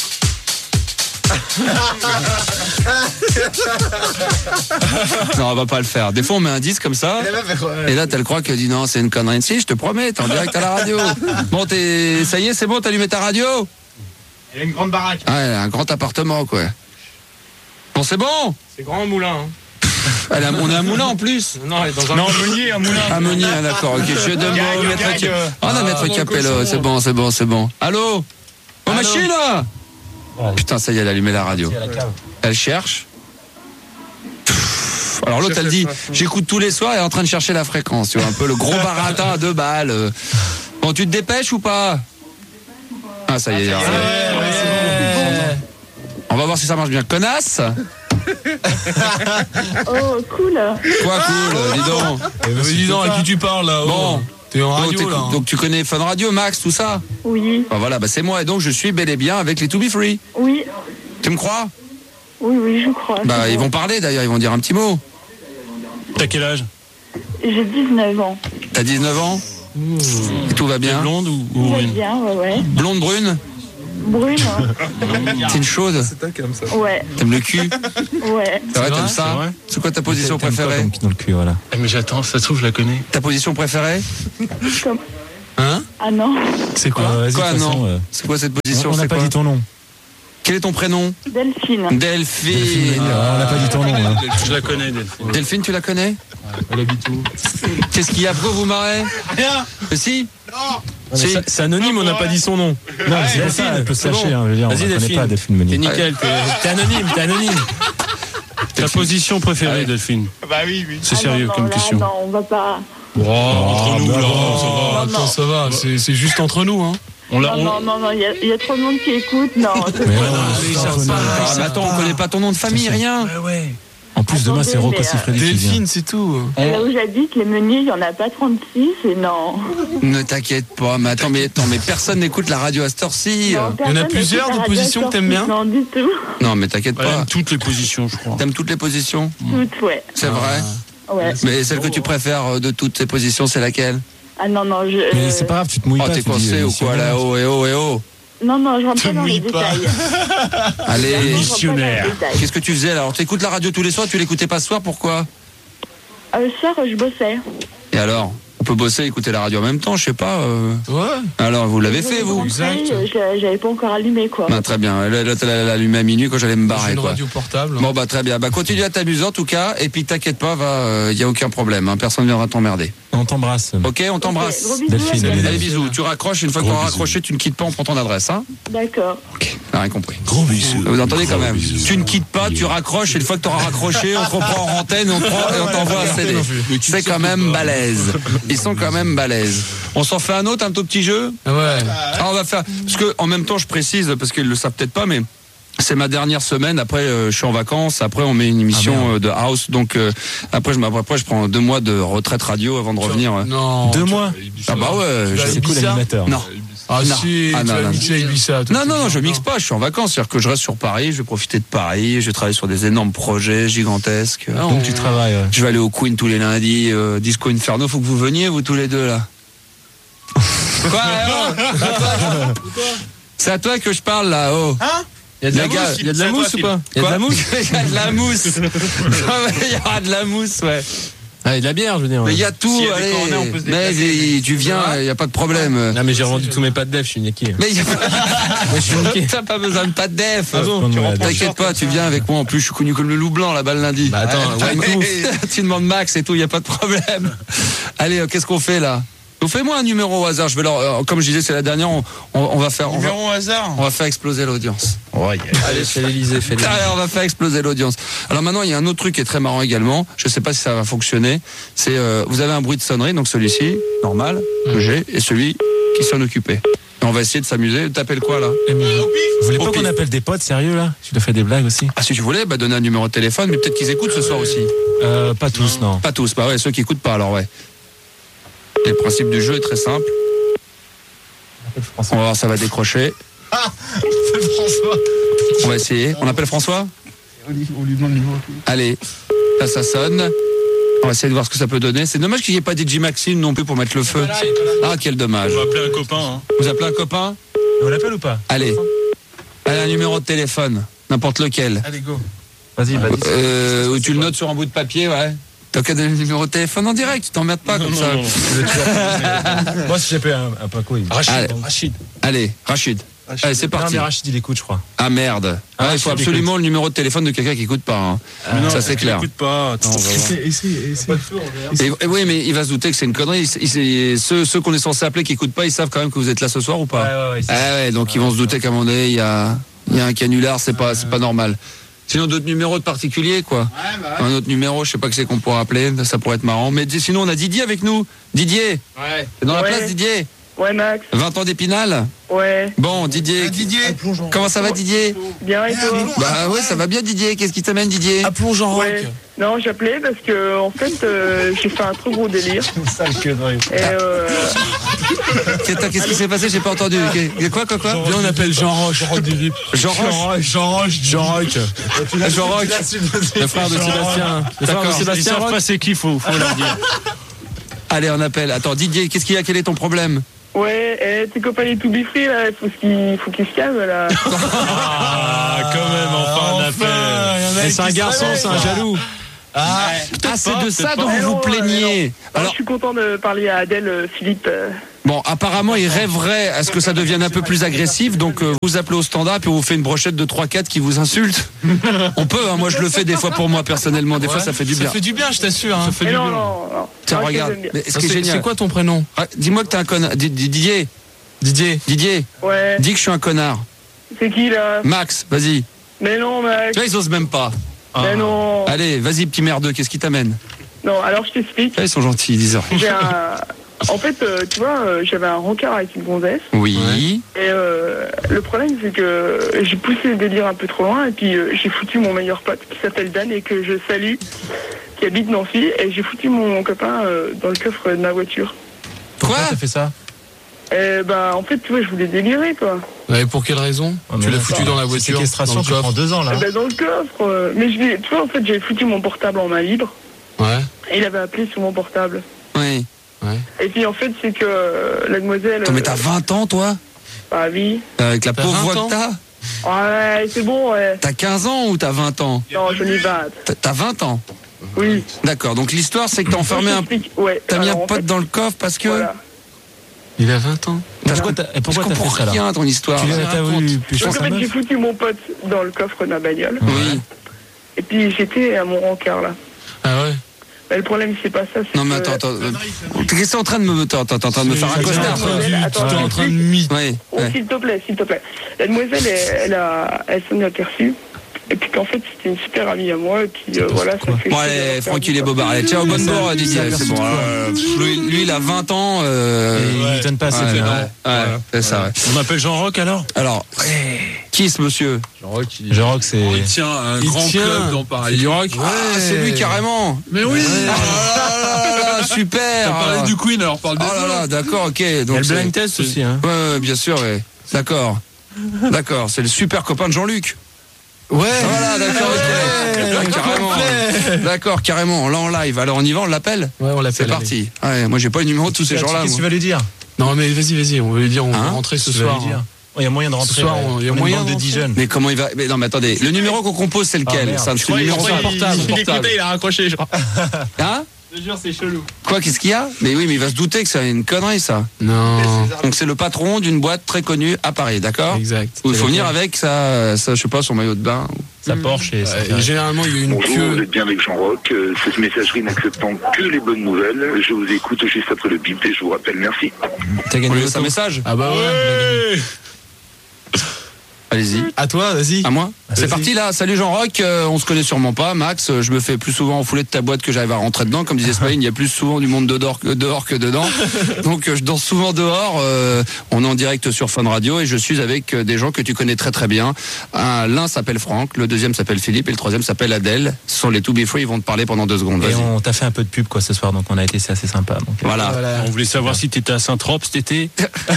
Non, on va pas le faire. Des fois, on met un disque comme ça. Et là, t'as le croix qui dit non, c'est une connerie. Si, je te promets, t'es en direct à la radio. Bon, ça y est, c'est bon, t'as allumé ta radio? Il y a une grande baraque. Ah, elle a un grand appartement, quoi. Bon, c'est bon? C'est grand moulin. Hein. On est à Moulin en plus. Non, elle est dans un Meunier, un moulin. Ah, Meunier, d'accord. Ok, je vais mettre Capello. C'est bon. Allô? Aux machines là? Putain, ça y est, elle a allumé la radio. Elle cherche. Alors l'autre, elle dit, j'écoute tous les soirs, elle est en train de chercher la fréquence. Tu vois, un peu le gros baratin à 2 balles. Bon, tu te dépêches ou pas? Ah, ça y est. On va voir si ça marche bien. Connasse? Oh, cool. Quoi cool? Dis donc. Dis donc, à qui tu parles là? Bon. T'es en radio là. Donc tu connais Fun Radio, Max, tout ça? Oui. Bah voilà, c'est moi. Et donc je suis bel et bien avec les To Be Free. Oui. Tu me crois? Oui, je crois. Bah ils vont parler d'ailleurs, ils vont dire un petit mot. T'as quel âge? J'ai 19 ans. T'as 19 ans? Et tout va bien? T'es blonde ou Tout va brune? bien, ouais. Blonde, brune? Brune. C'est une chaude? C'est ta comme ça. Ouais. T'aimes le cul? Ouais. C'est vrai, t'aimes ça? C'est quoi ta position préférée? Dans le cul, voilà. Mais j'attends, ça se trouve, je la connais. Ta position préférée? Comme... Hein? Ah non. C'est quoi? Quoi, non? C'est quoi cette position? On n'a pas dit ton nom. Quel est ton prénom? Delphine. Delphine. On n'a pas dit ton nom. Hein. Je la connais, Delphine. Delphine, tu la connais? Elle habite où? Qu'est-ce qu'il y a? Pourquoi vous marrez? Rien. Si? Non. C'est anonyme, on n'a pas dit son nom. Non, c'est Delphine, elle peut se lâcher. Hein, je veux dire, Vas-y, on ne connaît pas Delphine Meunier. T'es nickel, t'es anonyme. Ta position préférée, Delphine? Bah oui. C'est sérieux non, comme là, question. Non, on va pas. Entre nous, là, ça va. Attends, ça va, c'est juste entre nous, hein. Non, il y a trop de monde qui écoute. Non, Attends, on connaît pas ton nom de famille, rien. Ouais. En plus, demain, c'est Rocco Siffredi. Delphine, c'est tout. Là où j'habite, les Meuniers, il n'y en a pas 36 et non. Ne t'inquiète pas, mais attends, mais personne n'écoute la radio à cette heure-ci. Non, Il y en a personne plusieurs n'écoute de la positions que t'aimes bien? Non, du tout. Non, mais t'inquiète Elle pas. aime toutes les positions, je crois. T'aimes toutes les positions? Toutes, ouais. C'est vrai? Ouais. Mais celle que tu préfères de toutes ces positions, c'est laquelle? Ah non, Mais c'est pas grave, tu te mouilles Oh, pas. t'es tu dis, coincé ou c'est quoi, bon. là? Oh, eh oh. Non, je rentre pas dans les détails. Allez, missionnaire. Qu'est-ce que tu faisais alors? T'écoutes la radio tous les soirs, tu l'écoutais pas ce soir, pourquoi? Ce soir, je bossais. Et alors? On peut bosser et écouter la radio en même temps, je sais pas. Ouais. Alors, vous l'avez fait, vous? J'avais pas encore allumé, quoi. Bah, très bien. Là, t'as allumé à minuit quand j'allais me barrer, Une quoi. radio portable. Bon, bah, très bien. Bah, continue à t'amuser, en tout cas. Et puis, t'inquiète pas, y a aucun problème, hein. Personne ne viendra t'emmerder. On t'embrasse. Ok, on t'embrasse. Gros bisous, Delphine, à bientôt. Allez, bisous. Tu raccroches. Une fois que tu auras raccroché, tu ne quittes pas, on prend ton adresse, hein. D'accord. Ok, t'as rien compris. Gros bisous. Vous entendez quand même? Tu ne quittes pas, tu raccroches, et une fois que tu auras raccroché, on te reprend en antenne et on t'envoie un CD. C'est quand même balèze. Ils sont quand même balèzes. On s'en fait un autre, un tout petit jeu? Ouais. On va faire, parce que en même temps, je précise, parce qu'ils le savent peut-être pas, mais c'est ma dernière semaine. Après, je suis en vacances. Après, on met une émission de house. Donc, après, je prends 2 mois de retraite radio avant de revenir. Non. 2 mois? Ah bah ouais. C'est cool l'animateur. Non. Ah Non. si, Ah, tu non, vas non. mixer Ibiza. Non, je mixe pas. Je suis en vacances. C'est-à-dire que je reste sur Paris. Je vais profiter de Paris. Je vais travailler sur des énormes projets gigantesques. Donc tu travailles. Ouais. Je vais aller au Queen tous les lundis. Disco Inferno. Faut que vous veniez, vous tous les deux là. Quoi? C'est à toi que je parle là. Oh. Hein? Il y a de la mousse ou pas? Il y a de la mousse? Il y a de la mousse. Il y aura de la mousse, ouais. Ah, il y a de la bière, je veux dire. Mais il y a tout, S'il y a des allez. coronets, on peut se Mais déplacer. tu viens, il n'y a pas de problème. Non, mais j'ai revendu tous mes pas de def, je suis niqué. Mais y a je suis niqué. t'as pas besoin de pas de def. Ah bon, tu reprends T'inquiète pas, tu viens avec moi. En plus, je suis connu comme le loup blanc là-bas le lundi. Bah attends, ouais, tu demandes Max et tout, il n'y a pas de problème. Allez, qu'est-ce qu'on fait là? Fais-moi un numéro au hasard. Je vais leur, comme je disais, c'est la dernière. On va faire. Numéro au hasard. On va faire exploser l'audience. Allez, fais l'Elysée, fais l'Elysée. Allez, on va faire exploser l'audience. Alors maintenant, il y a un autre truc qui est très marrant également. Je sais pas si ça va fonctionner. C'est vous avez un bruit de sonnerie, donc celui-ci, normal, que j'ai, et celui qui s'en occupait. Et on va essayer de s'amuser. T'appelles quoi là? Vous voulez Au pas pif. qu'on appelle des potes, sérieux là? Tu dois faire des blagues aussi? Ah si tu voulais, donner un numéro de téléphone, mais peut-être qu'ils écoutent ce soir aussi. Pas tous, non. Pas tous, bah ouais, ceux qui écoutent pas alors ouais. Et le principe du jeu est très simple. On va voir, ça va décrocher. C'est François. On va essayer. On appelle François? On lui demande le numéro. Allez, là ça sonne. On va essayer de voir ce que ça peut donner. C'est dommage qu'il n'y ait pas DJ Maxime non plus pour mettre le feu. Ah, quel dommage. On va appeler un copain. Hein. Vous appelez un copain? On l'appelle ou pas? Allez. Allez, un numéro de téléphone. N'importe lequel. Allez, go. Vas-y, vas-y. Ou tu le notes sur un bout de papier, ouais. T'as qu'à donner le numéro de téléphone en direct, tu t'emmerdes pas comme ça. Moi, si j'appelle un Paco, il... Rachid. Allez, Rachid. Allez, c'est parti. Non, mais Rachid, il écoute, je crois. Ah merde. Ah, il faut Rachid absolument le numéro de téléphone de quelqu'un qui écoute pas. Hein. Ça c'est clair. Écoute pas. Attends, on va voir. Et oui, mais il va se douter que c'est une connerie. Ceux qu'on est censé appeler qui écoutent pas, ils savent quand même que vous êtes là ce soir ou pas? Ouais, ouais, donc ils vont se douter qu'à un moment donné, il y a un canular, c'est pas normal. Sinon d'autres numéros de particuliers, quoi. Un autre numéro, je sais pas que c'est qu'on pourra appeler, ça pourrait être marrant. Mais sinon on a Didier avec nous. Didier. Ouais. T'es dans la place, Didier? Ouais, Max. 20 ans d'Épinal? Ouais. Bon, Didier. Comment ça va, Didier? Bien, et toi? Bah ouais, ça va bien, Didier. Qu'est-ce qui t'amène, Didier? À Plongeon Rock. Ouais. Non, j'appelais parce que en fait, j'ai fait un trop gros délire. Sale connerie. Qu'est-ce qui s'est passé? J'ai pas entendu. Quoi Viens, on appelle Jean Roche. Jean Roche. Jean Roch. Le frère de Sébastien. Le frère de Sébastien. Ils savent pas c'est qui, faut leur dire. Allez, on appelle. Attends, Didier, qu'est-ce qu'il y a? Quel est ton problème? Ouais, tes copains les to be free là, faut qu'ils se calment là. Ah, quand même, enfin un appel. C'est un garçon, c'est un jaloux. C'est de ça dont vous vous plaignez. Alors, je suis content de parler à Adèle, Philippe. Bon, apparemment, il rêverait à ce que ça devienne un peu plus agressif, donc vous appelez au standard, puis on vous fait une brochette de 3-4 qui vous insulte. On peut, hein, moi je le fais des fois pour moi personnellement, des fois ça fait du bien. Ça fait du bien, je t'assure. Hein. Ça fait du bien. Non. Tiens, regarde. C'est quoi ton prénom? Dis-moi que t'es un connard. Didier. Ouais. Dis que je suis un connard. C'est qui là? Max, vas-y. Mais non, Max. Tu vois, ils osent même pas. Mais non. Allez, vas-y, petit merdeux, qu'est-ce qui t'amène? Non, alors je t'explique. Ils sont gentils, ils disent rien. En fait, tu vois, j'avais un rencard avec une gonzesse. Oui. Et le problème, c'est que j'ai poussé le délire un peu trop loin. Et puis, j'ai foutu mon meilleur pote, qui s'appelle Dan et que je salue, qui habite Nancy. Et j'ai foutu mon copain dans le coffre de ma voiture. Quoi? T'as fait ça? En fait, tu vois, je voulais délirer, quoi. Ouais, pour quelle raison? Tu l'as foutu dans la voiture? Séquestration, tu prends 2 ans, là. Dans le coffre. Mais tu vois, en fait, j'avais foutu mon portable en main libre. Ouais. Et il avait appelé sur mon portable. Oui. Ouais. Et puis en fait, c'est que la demoiselle. Mais t'as 20 ans, toi? Bah oui. Avec la pauvre voix que t'as? Ouais, c'est bon, ouais. T'as 15 ans ou t'as 20 ans? Non, j'en ai 20. T'as 20 ans? Oui. D'accord, donc l'histoire, c'est que t'as enfermé T'as mis un pote dans le coffre parce que. Voilà. Il a 20 ans. Pourquoi t'as fait ça, rien, ton histoire? Donc en fait, j'ai foutu mon pote dans le coffre de ma bagnole. Oui. Et puis j'étais à mon rencard là. Ah ouais? Mais le problème, c'est pas ça. Non, mais attends. Qu'est-ce que t'es en train de me faire un costard? T'es en train de m'y. Ouais. S'il te plaît. La demoiselle, elle s'en est aperçue. Et puis qu'en fait, c'était une super amie à moi. Et puis voilà, ça fait. Bon, allez, tranquille les bobards. Allez, tiens, au bon bord, Didier. C'est bon. Lui, il a 20 ans. Il ne donne pas assez fait, non? Ouais, c'est ça, ouais. On m'appelle Jean Roch alors? Alors, qui est ce monsieur? Jean Roch, c'est. Il tient un grand club dans Paris. C'est lui carrément. Mais oui. Super. On parlait du Queen, alors parle des Oh là là, d'accord, ok. Donc le blind test aussi, hein. Ouais, bien sûr, ouais. D'accord, c'est le super copain de Jean-Luc. Ouais. Voilà, d'accord, carrément. D'accord, carrément. Là en live. Alors on y va, on l'appelle. Ouais, on l'appelle. C'est parti. Ouais, moi j'ai pas le numéro de tous ces gens-là. Qu'est-ce que tu vas lui dire? Non, mais vas-y. On va lui dire, on va rentrer ce soir. Il y a moyen de rentrer. Ce soir, il y a moyen de 10 jeunes. Mais comment il va? Mais non, mais attendez. Le numéro qu'on compose, c'est lequel? C'est le numéro portable. Il a raccroché, je crois. Hein? Je te jure, c'est chelou. Quoi, qu'est-ce qu'il y a? Mais oui, mais il va se douter que c'est une connerie, ça. Non. Donc c'est le patron d'une boîte très connue à Paris, d'accord? Exact. Où il faut venir avec sa, je sais pas, son maillot de bain. Sa Porsche et généralement, il y a une Bonjour, queue. vous êtes bien avec Jean Roch. Cette messagerie n'acceptant que les bonnes nouvelles. Je vous écoute juste après le bip et je vous rappelle. Merci. T'as gagné un message? Ah bah ouais. Allez-y. À toi, vas-y. À moi. C'est parti là. Salut Jean Roch. On se connaît sûrement pas, Max. Je me fais plus souvent enfouler de ta boîte que j'arrive à rentrer dedans. Comme disait Spine, il y a plus souvent du monde dehors que dedans. Donc je danse souvent dehors. On est en direct sur Fun Radio et je suis avec des gens que tu connais très très bien. L'un s'appelle Franck, le deuxième s'appelle Philippe et le troisième s'appelle Adèle. Ce sont les To Be Free. Ils vont te parler pendant 2 secondes. Et on t'a fait un peu de pub quoi ce soir, donc on a été assez sympa. Donc, voilà. On voulait savoir si t'étais à Saint-Trope cet été.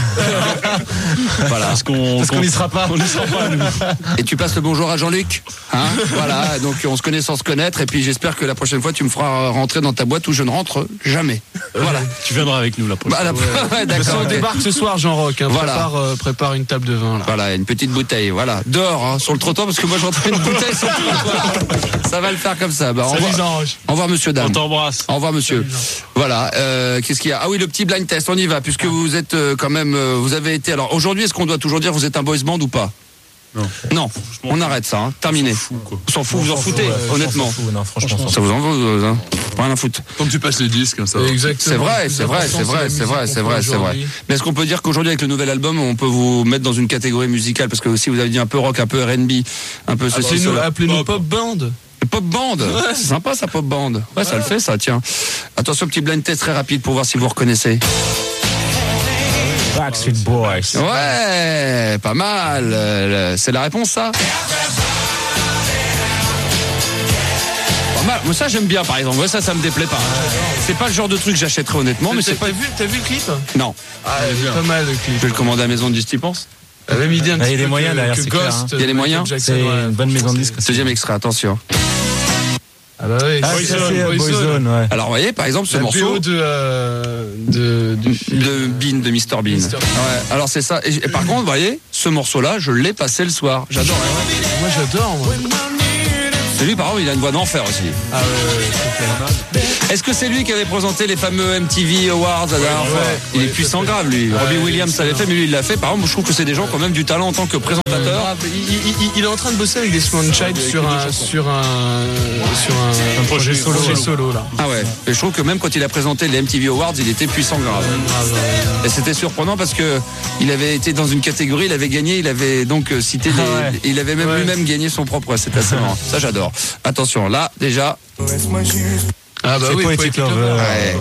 Voilà. Parce qu'on n'y sera pas. On n'y sera pas nous. Et tu passes le bonjour à Jean-Luc, hein? Voilà, donc on se connaît sans se connaître et puis j'espère que la prochaine fois tu me feras rentrer dans ta boîte où je ne rentre jamais. Voilà. Tu viendras avec nous la prochaine fois. Ouais, d'accord. On débarque ce soir Jean Roch, hein. Voilà. Prépare une table de vin là. Voilà, une petite bouteille, voilà. Dehors, hein, sur le trottoir parce que moi je rentre une bouteille sur le trottoir. Ça va le faire comme ça. Bah, au revoir monsieur dame. On t'embrasse. Au revoir monsieur. Voilà, qu'est-ce qu'il y a? Ah oui, le petit blind test, on y va puisque vous êtes quand même vous avez été alors aujourd'hui, est-ce qu'on doit toujours dire vous êtes un boys band ou pas? Non, on arrête ça, hein. Terminé. On s'en fout, vous en foutez, honnêtement. Non, franchement, ça vous en fout, hein. Rien à foutre. Comme tu passes les disques, ça. Exactement. C'est vrai. Mais est-ce qu'on peut dire qu'aujourd'hui, avec le nouvel album, on peut vous mettre dans une catégorie musicale? Parce que aussi, vous avez dit un peu rock, un peu R&B, un peu ceci. Appelez-nous pop band. Pop band, c'est sympa ça, pop band. Ouais, ça le fait, ça, tiens. Attention, petit blind test très rapide pour voir si vous reconnaissez. Backstreet Boys. Ouais, pas mal. C'est la réponse, ça? Pas mal. moi ça j'aime bien par exemple. Moi ça me déplaît pas. C'est pas le genre de truc que j'achèterais honnêtement, mais c'est pas. T'as vu le clip? Non. Ah, pas mal le clip. Je vais le commander à la maison de disque, tu penses? La même idée un petit peu. Il y a des moyens derrière, c'est clair. Il y a les moyens. C'est une bonne maison de disque. Deuxième extrait, attention. Ah bah oui, Boyzone, ouais. Alors vous voyez par exemple ce morceau de Bean, de Mr Bean. Ouais, alors c'est ça. Et par contre, vous voyez, ce morceau-là, je l'ai passé le soir. J'adore. Moi j'adore. C'est lui, par exemple, il a une voix d'enfer aussi. Ah ouais. Est-ce que c'est lui qui avait présenté les fameux MTV Awards la dernière fois? Il est puissant grave, lui. Robbie Williams l'avait fait, mais lui, il l'a fait. Par exemple, je trouve que c'est des gens qui ont même du talent en tant que présentateur. Il est en train de bosser avec des Swan Child sur un projet solo là. Ah ouais. Et je trouve que même quand il a présenté les MTV Awards, il était puissant grave. Et c'était surprenant parce que il avait été dans une catégorie, il avait gagné, il avait donc cité il avait même lui-même gagné son propre. C'est assez marrant. Ça j'adore. Attention, là déjà. Ah bah oui, Poetic Lover. Ouais.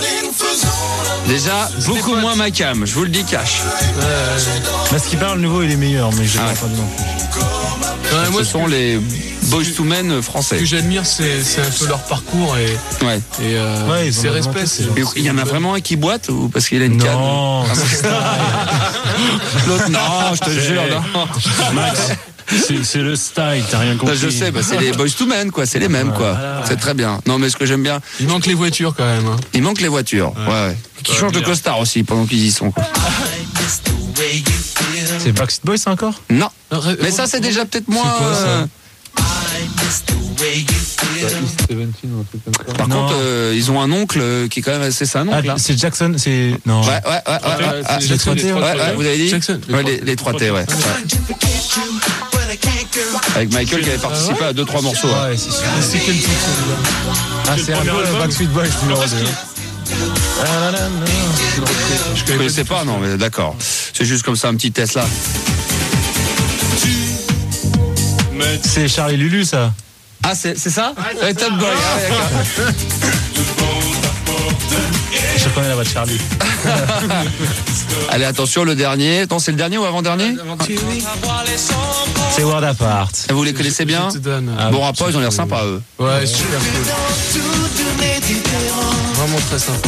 Déjà, beaucoup moins ma cam, je vous le dis cash. Parce qu'il parle nouveau, il est meilleur, mais j'ai pas entendu non plus. Moi, ce sont les Boyz II Men français. Ce que j'admire, c'est un peu leur parcours et c'est respect. Il y en a vraiment un qui boite ou parce qu'il a une canne? Non, l'autre, non, je te jure, non. Max. C'est le style, t'as rien compris. Je sais, c'est les Boyz II Men, quoi, c'est les mêmes, quoi. C'est très bien. Non, mais ce que j'aime bien. Il manque les voitures quand même. Il manque les voitures, ouais. Qui changent de costard aussi pendant qu'ils y sont, quoi. C'est Backstreet Boys, ça encore? Non. Mais ça, c'est déjà peut-être moins. C'est quoi, ça? Par contre, ils ont un oncle qui est quand même assez. C'est un oncle, là. C'est Jackson, c'est. Non. Ouais. Les 3T, ouais, vous avez dit? Ouais, les 3T, ouais. Avec Michael qui avait participé à 2-3 morceaux. Ouais, c'est sûr. C'est quel titre? C'est un peu Backstreet Boys numéro 2. Je connaissais pas, non, mais d'accord. C'est juste comme ça, un petit test là. C'est Charlie Lulu, ça. Ah, c'est ça? Ouais, Top Boy. Je reconnais la voix de Charlie. Allez, attention, le dernier. Attends, c'est le dernier ou avant-dernier? C'est World Apart. Vous les connaissez bien? Bon rapport, ils ont l'air sympas, eux. Ouais, super cool. Vraiment très sympa.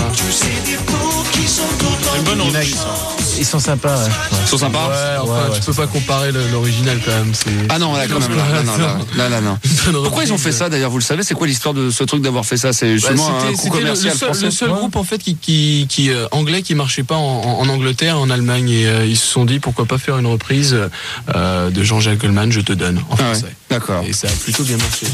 Une bonne envie. Ils sont sympas, ouais. Ils sont sympas? Ouais, enfin, tu peux pas comparer l'original quand même. Ah non, là, quand même. Non. Pourquoi ils ont fait ça d'ailleurs? Vous le savez, c'est quoi l'histoire de ce truc d'avoir fait ça? C'est justement un coup commercial français. Le seul groupe en fait qui anglais qui marchait pas en Angleterre, en Allemagne, et ils se sont dit pourquoi pas faire une reprise de Jean-Jacques Goldman, Je te donne en français. Ouais, d'accord. Et ça a plutôt bien marché.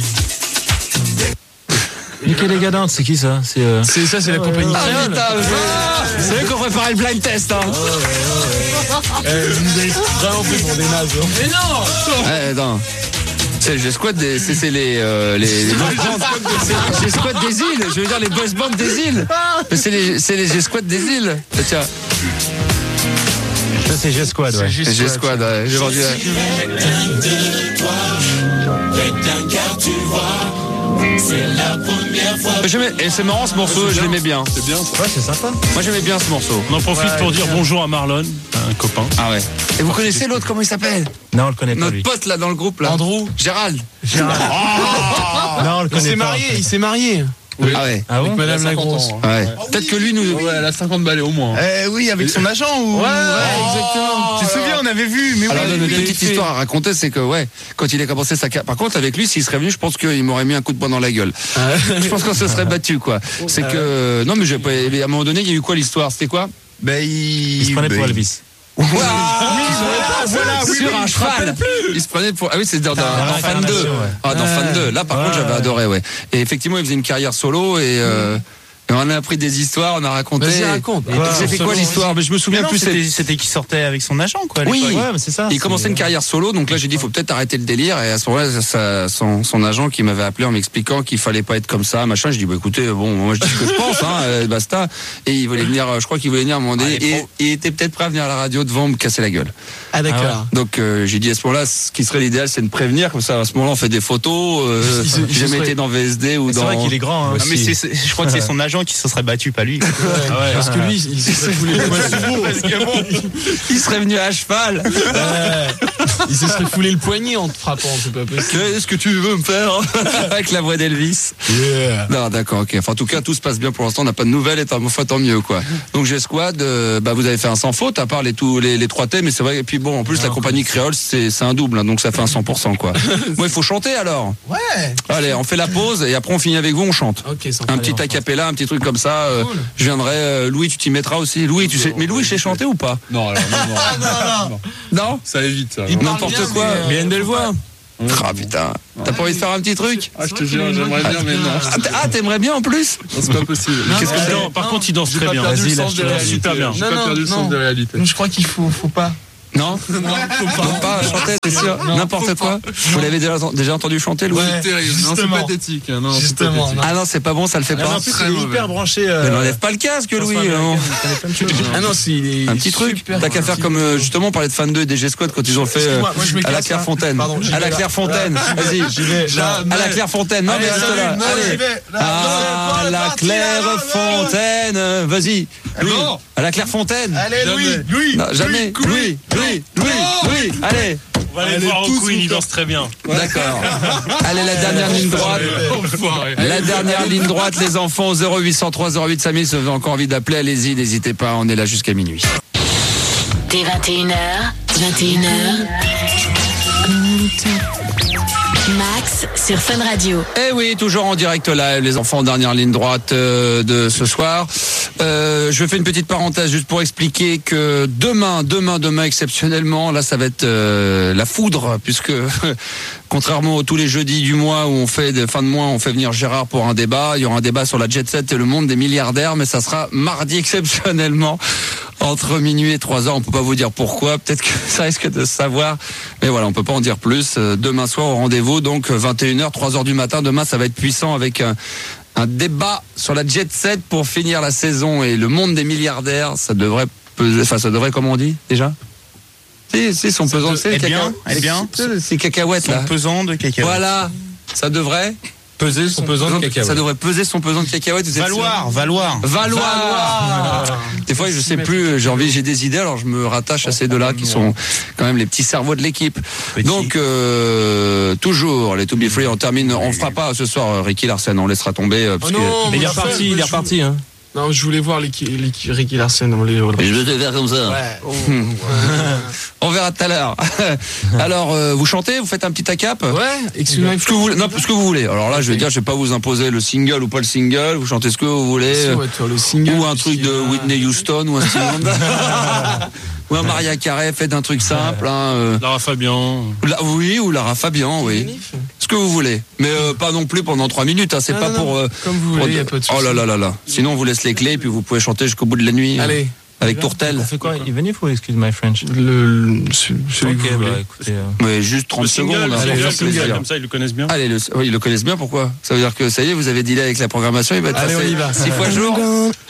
Michael Gadin, c'est qui ça? C'est la compagnie créole. C'est eux qui ont préparé le blind test, hein. Vous nous avez vraiment fait pour des nazes. Mais non. Non. C'est le G-Squad c'est les boys bands. C'est G-Squad des îles. Je veux dire les boys bands des îles. C'est les G-Squad des îles. Tiens. Ça c'est G-Squad, ouais. C'est G-Squad, ouais. J'ai vendu. C'est la première fois. Et c'est marrant ce morceau, je l'aimais bien. C'est bien ça. Ouais, c'est sympa. Moi j'aimais bien ce morceau. On en profite pour dire bonjour à Marlon, un copain. Ah ouais. Et vous connaissez l'autre, comment il s'appelle? Non, on le connaît pas. Notre pote là dans le groupe là. Andrew. Gérald. Non, on le connaît pas. Il s'est marié. Oui. Ah ouais. Avec Madame la Grosse. Ouais. Peut-être que lui nous. Ouais, elle a 50 balais au moins. Oui, avec son agent ou. Ouais, exactement. Tu te souviens, on avait vu. Mais alors, une petite histoire à raconter, c'est que quand il a commencé sa carrière. Par contre, avec lui, s'il serait venu, je pense qu'il m'aurait mis un coup de poing dans la gueule. Je pense qu'on se serait battu, quoi. C'est que non, mais à un moment donné, il y a eu quoi l'histoire? C'était quoi? Il se prenait pour Elvis. Sur un cheval. Il se prenait pour. Ah oui, c'est dans Fan 2. Ah, dans Fan 2. Là, par contre, j'avais adoré, ouais. Et effectivement, il faisait une carrière solo et on a appris des histoires, on a raconté. Vas-y, raconte. C'était quoi l'histoire? Mais je me souviens plus. C'était qu'il sortait avec son agent, quoi. Oui, ouais, c'est ça. Il commençait une carrière solo, donc là j'ai dit faut peut-être arrêter le délire. Et à ce moment-là, son agent qui m'avait appelé en m'expliquant qu'il fallait pas être comme ça, machin. Je dis écoutez, bon, moi je dis ce que je pense, basta. Et il voulait venir, je crois qu'il voulait venir à un moment donné, et il était peut-être prêt à venir à la radio devant me casser la gueule. Ah d'accord. Donc j'ai dit à ce moment-là, ce qui serait l'idéal, c'est de prévenir, comme ça à ce moment-là on fait des photos. J'ai jamais été dans VSD ou dans. C'est vrai qu'il est grand. Mais je crois que c'est son agent qui se serait battu. Lui. Parce que lui, il serait venu à cheval. se serait foulé le poignet en te frappant, c'est pas possible. Qu'est-ce que tu veux me faire? Avec la voix d'Elvis. Yeah. Non, d'accord, ok. Enfin, en tout cas, tout se passe bien pour l'instant. On n'a pas de nouvelles et tant mieux, quoi. Donc, G-Squad, vous avez fait un sans faute, à part les 3 thèmes, mais c'est vrai. Et puis bon, en plus, la compagnie créole, c'est un double, hein, donc ça fait un 100%, quoi. Moi, il faut chanter alors. Ouais. Allez, on fait la pause et après on finit avec vous, on chante. Okay, un petit a cappella, un petit truc comme ça. Cool. Je viendrai. Louis, tu t'y mettras aussi. Louis, tu sais. Mais Louis, je sais chanter ou pas? Non, alors, non. Non. Ça évite ça. N'importe quoi. Mais il a une belle voix. Ah putain, t'as pas envie de faire un petit truc? Ah, je te jure, j'aimerais bien, mais non. Ah, t'aimerais bien en plus? Non, c'est pas possible. Qu'est-ce que par contre, il danse très bien. Vas-y, super bien. J'ai pas perdu le sens de réalité. Je crois qu'il faut pas. Non, faut pas chanter, c'est sûr. N'importe quoi. Vous l'avez déjà entendu chanter, Louis? C'est terrible. Non, c'est pathétique. Non, justement. Ah non, c'est pas bon, ça le fait pas. En plus, il est hyper branché. Mais n'enlève pas le casque, Louis. Ah non, c'est un petit truc. T'as qu'à faire comme justement on parlait de Fan 2 et des G-Squad quand ils ont fait à la Clairefontaine. À la Clairefontaine. Vas-y. À la Clairefontaine. Non mais reste là. Allez. À la Clairefontaine. Vas-y. Louis. À la Clairefontaine. Allez, Louis. Jamais. Louis. Allez. On va aller voir au Queen, il danse très bien. D'accord. Allez, la dernière ligne droite. La dernière ligne droite, les enfants, au 0803 08 5000, si vous avez encore envie d'appeler, allez-y, n'hésitez pas, on est là jusqu'à minuit. Dès 21h. Max sur Fun Radio. Eh oui, toujours en direct live, les enfants, dernière ligne droite de ce soir. Je fais une petite parenthèse juste pour expliquer que demain, exceptionnellement, là, ça va être la foudre, puisque contrairement à tous les jeudis du mois où on fait de fin de mois, on fait venir Gérard pour un débat. Il y aura un débat sur la jet set et le monde des milliardaires, mais ça sera mardi exceptionnellement. Entre minuit et 3h, on peut pas vous dire pourquoi, peut-être que ça risque de se savoir, mais voilà, on peut pas en dire plus. Demain soir au rendez-vous, donc 21h, 3h du matin, demain ça va être puissant avec un débat sur la jet set pour finir la saison et le monde des milliardaires, ça devrait peser, enfin ça devrait, comment on dit déjà? Si, son pesant, c'est c'est cacahuètes là. Son pesant de cacahuètes. Voilà, ça devrait peser son pesant de cacahuètes. Ça devrait peser son pesant de cacahuètes. Valoir. Des fois, je sais plus, j'ai des idées, alors je me rattache à ces deux-là qui sont quand même les petits cerveaux de l'équipe. Donc, toujours, les To Be Free, on termine, on fera pas ce soir Ricky Larsen, on laissera tomber. Parce mais il est reparti, hein. Non, je voulais voir Ricky Larsen. Je vais te faire comme ça. Ouais. On verra tout à l'heure. Alors, vous chantez, vous faites un petit a-cap? Ouais, excusez-moi. Ce que vous voulez. Alors là, je vais dire, je vais pas vous imposer le single ou pas le single. Vous chantez ce que vous voulez. Le single, ou un truc de Whitney Houston ou un Stevie Wonder. Ou un Maria Carey, faites un truc simple. Lara Fabian. Oui, ou Lara Fabian, oui. Ce que vous voulez. Mais pas non plus pendant 3 minutes. C'est pas pour... Comme vous voulez, y a pas de souci. Oh là. Sinon, on vous laisse les clés et puis vous pouvez chanter jusqu'au bout de la nuit. Allez. Avec Tourtel. On fait quoi? Even if or excuse my French? Celui que vous voulez. Écoutez, mais juste 30 secondes. Le single, comme ça, ils le connaissent bien. Allez, ils le connaissent bien, pourquoi? Ça veut dire que ça y est, vous avez dealé avec la programmation, il va être passé 6 fois jour.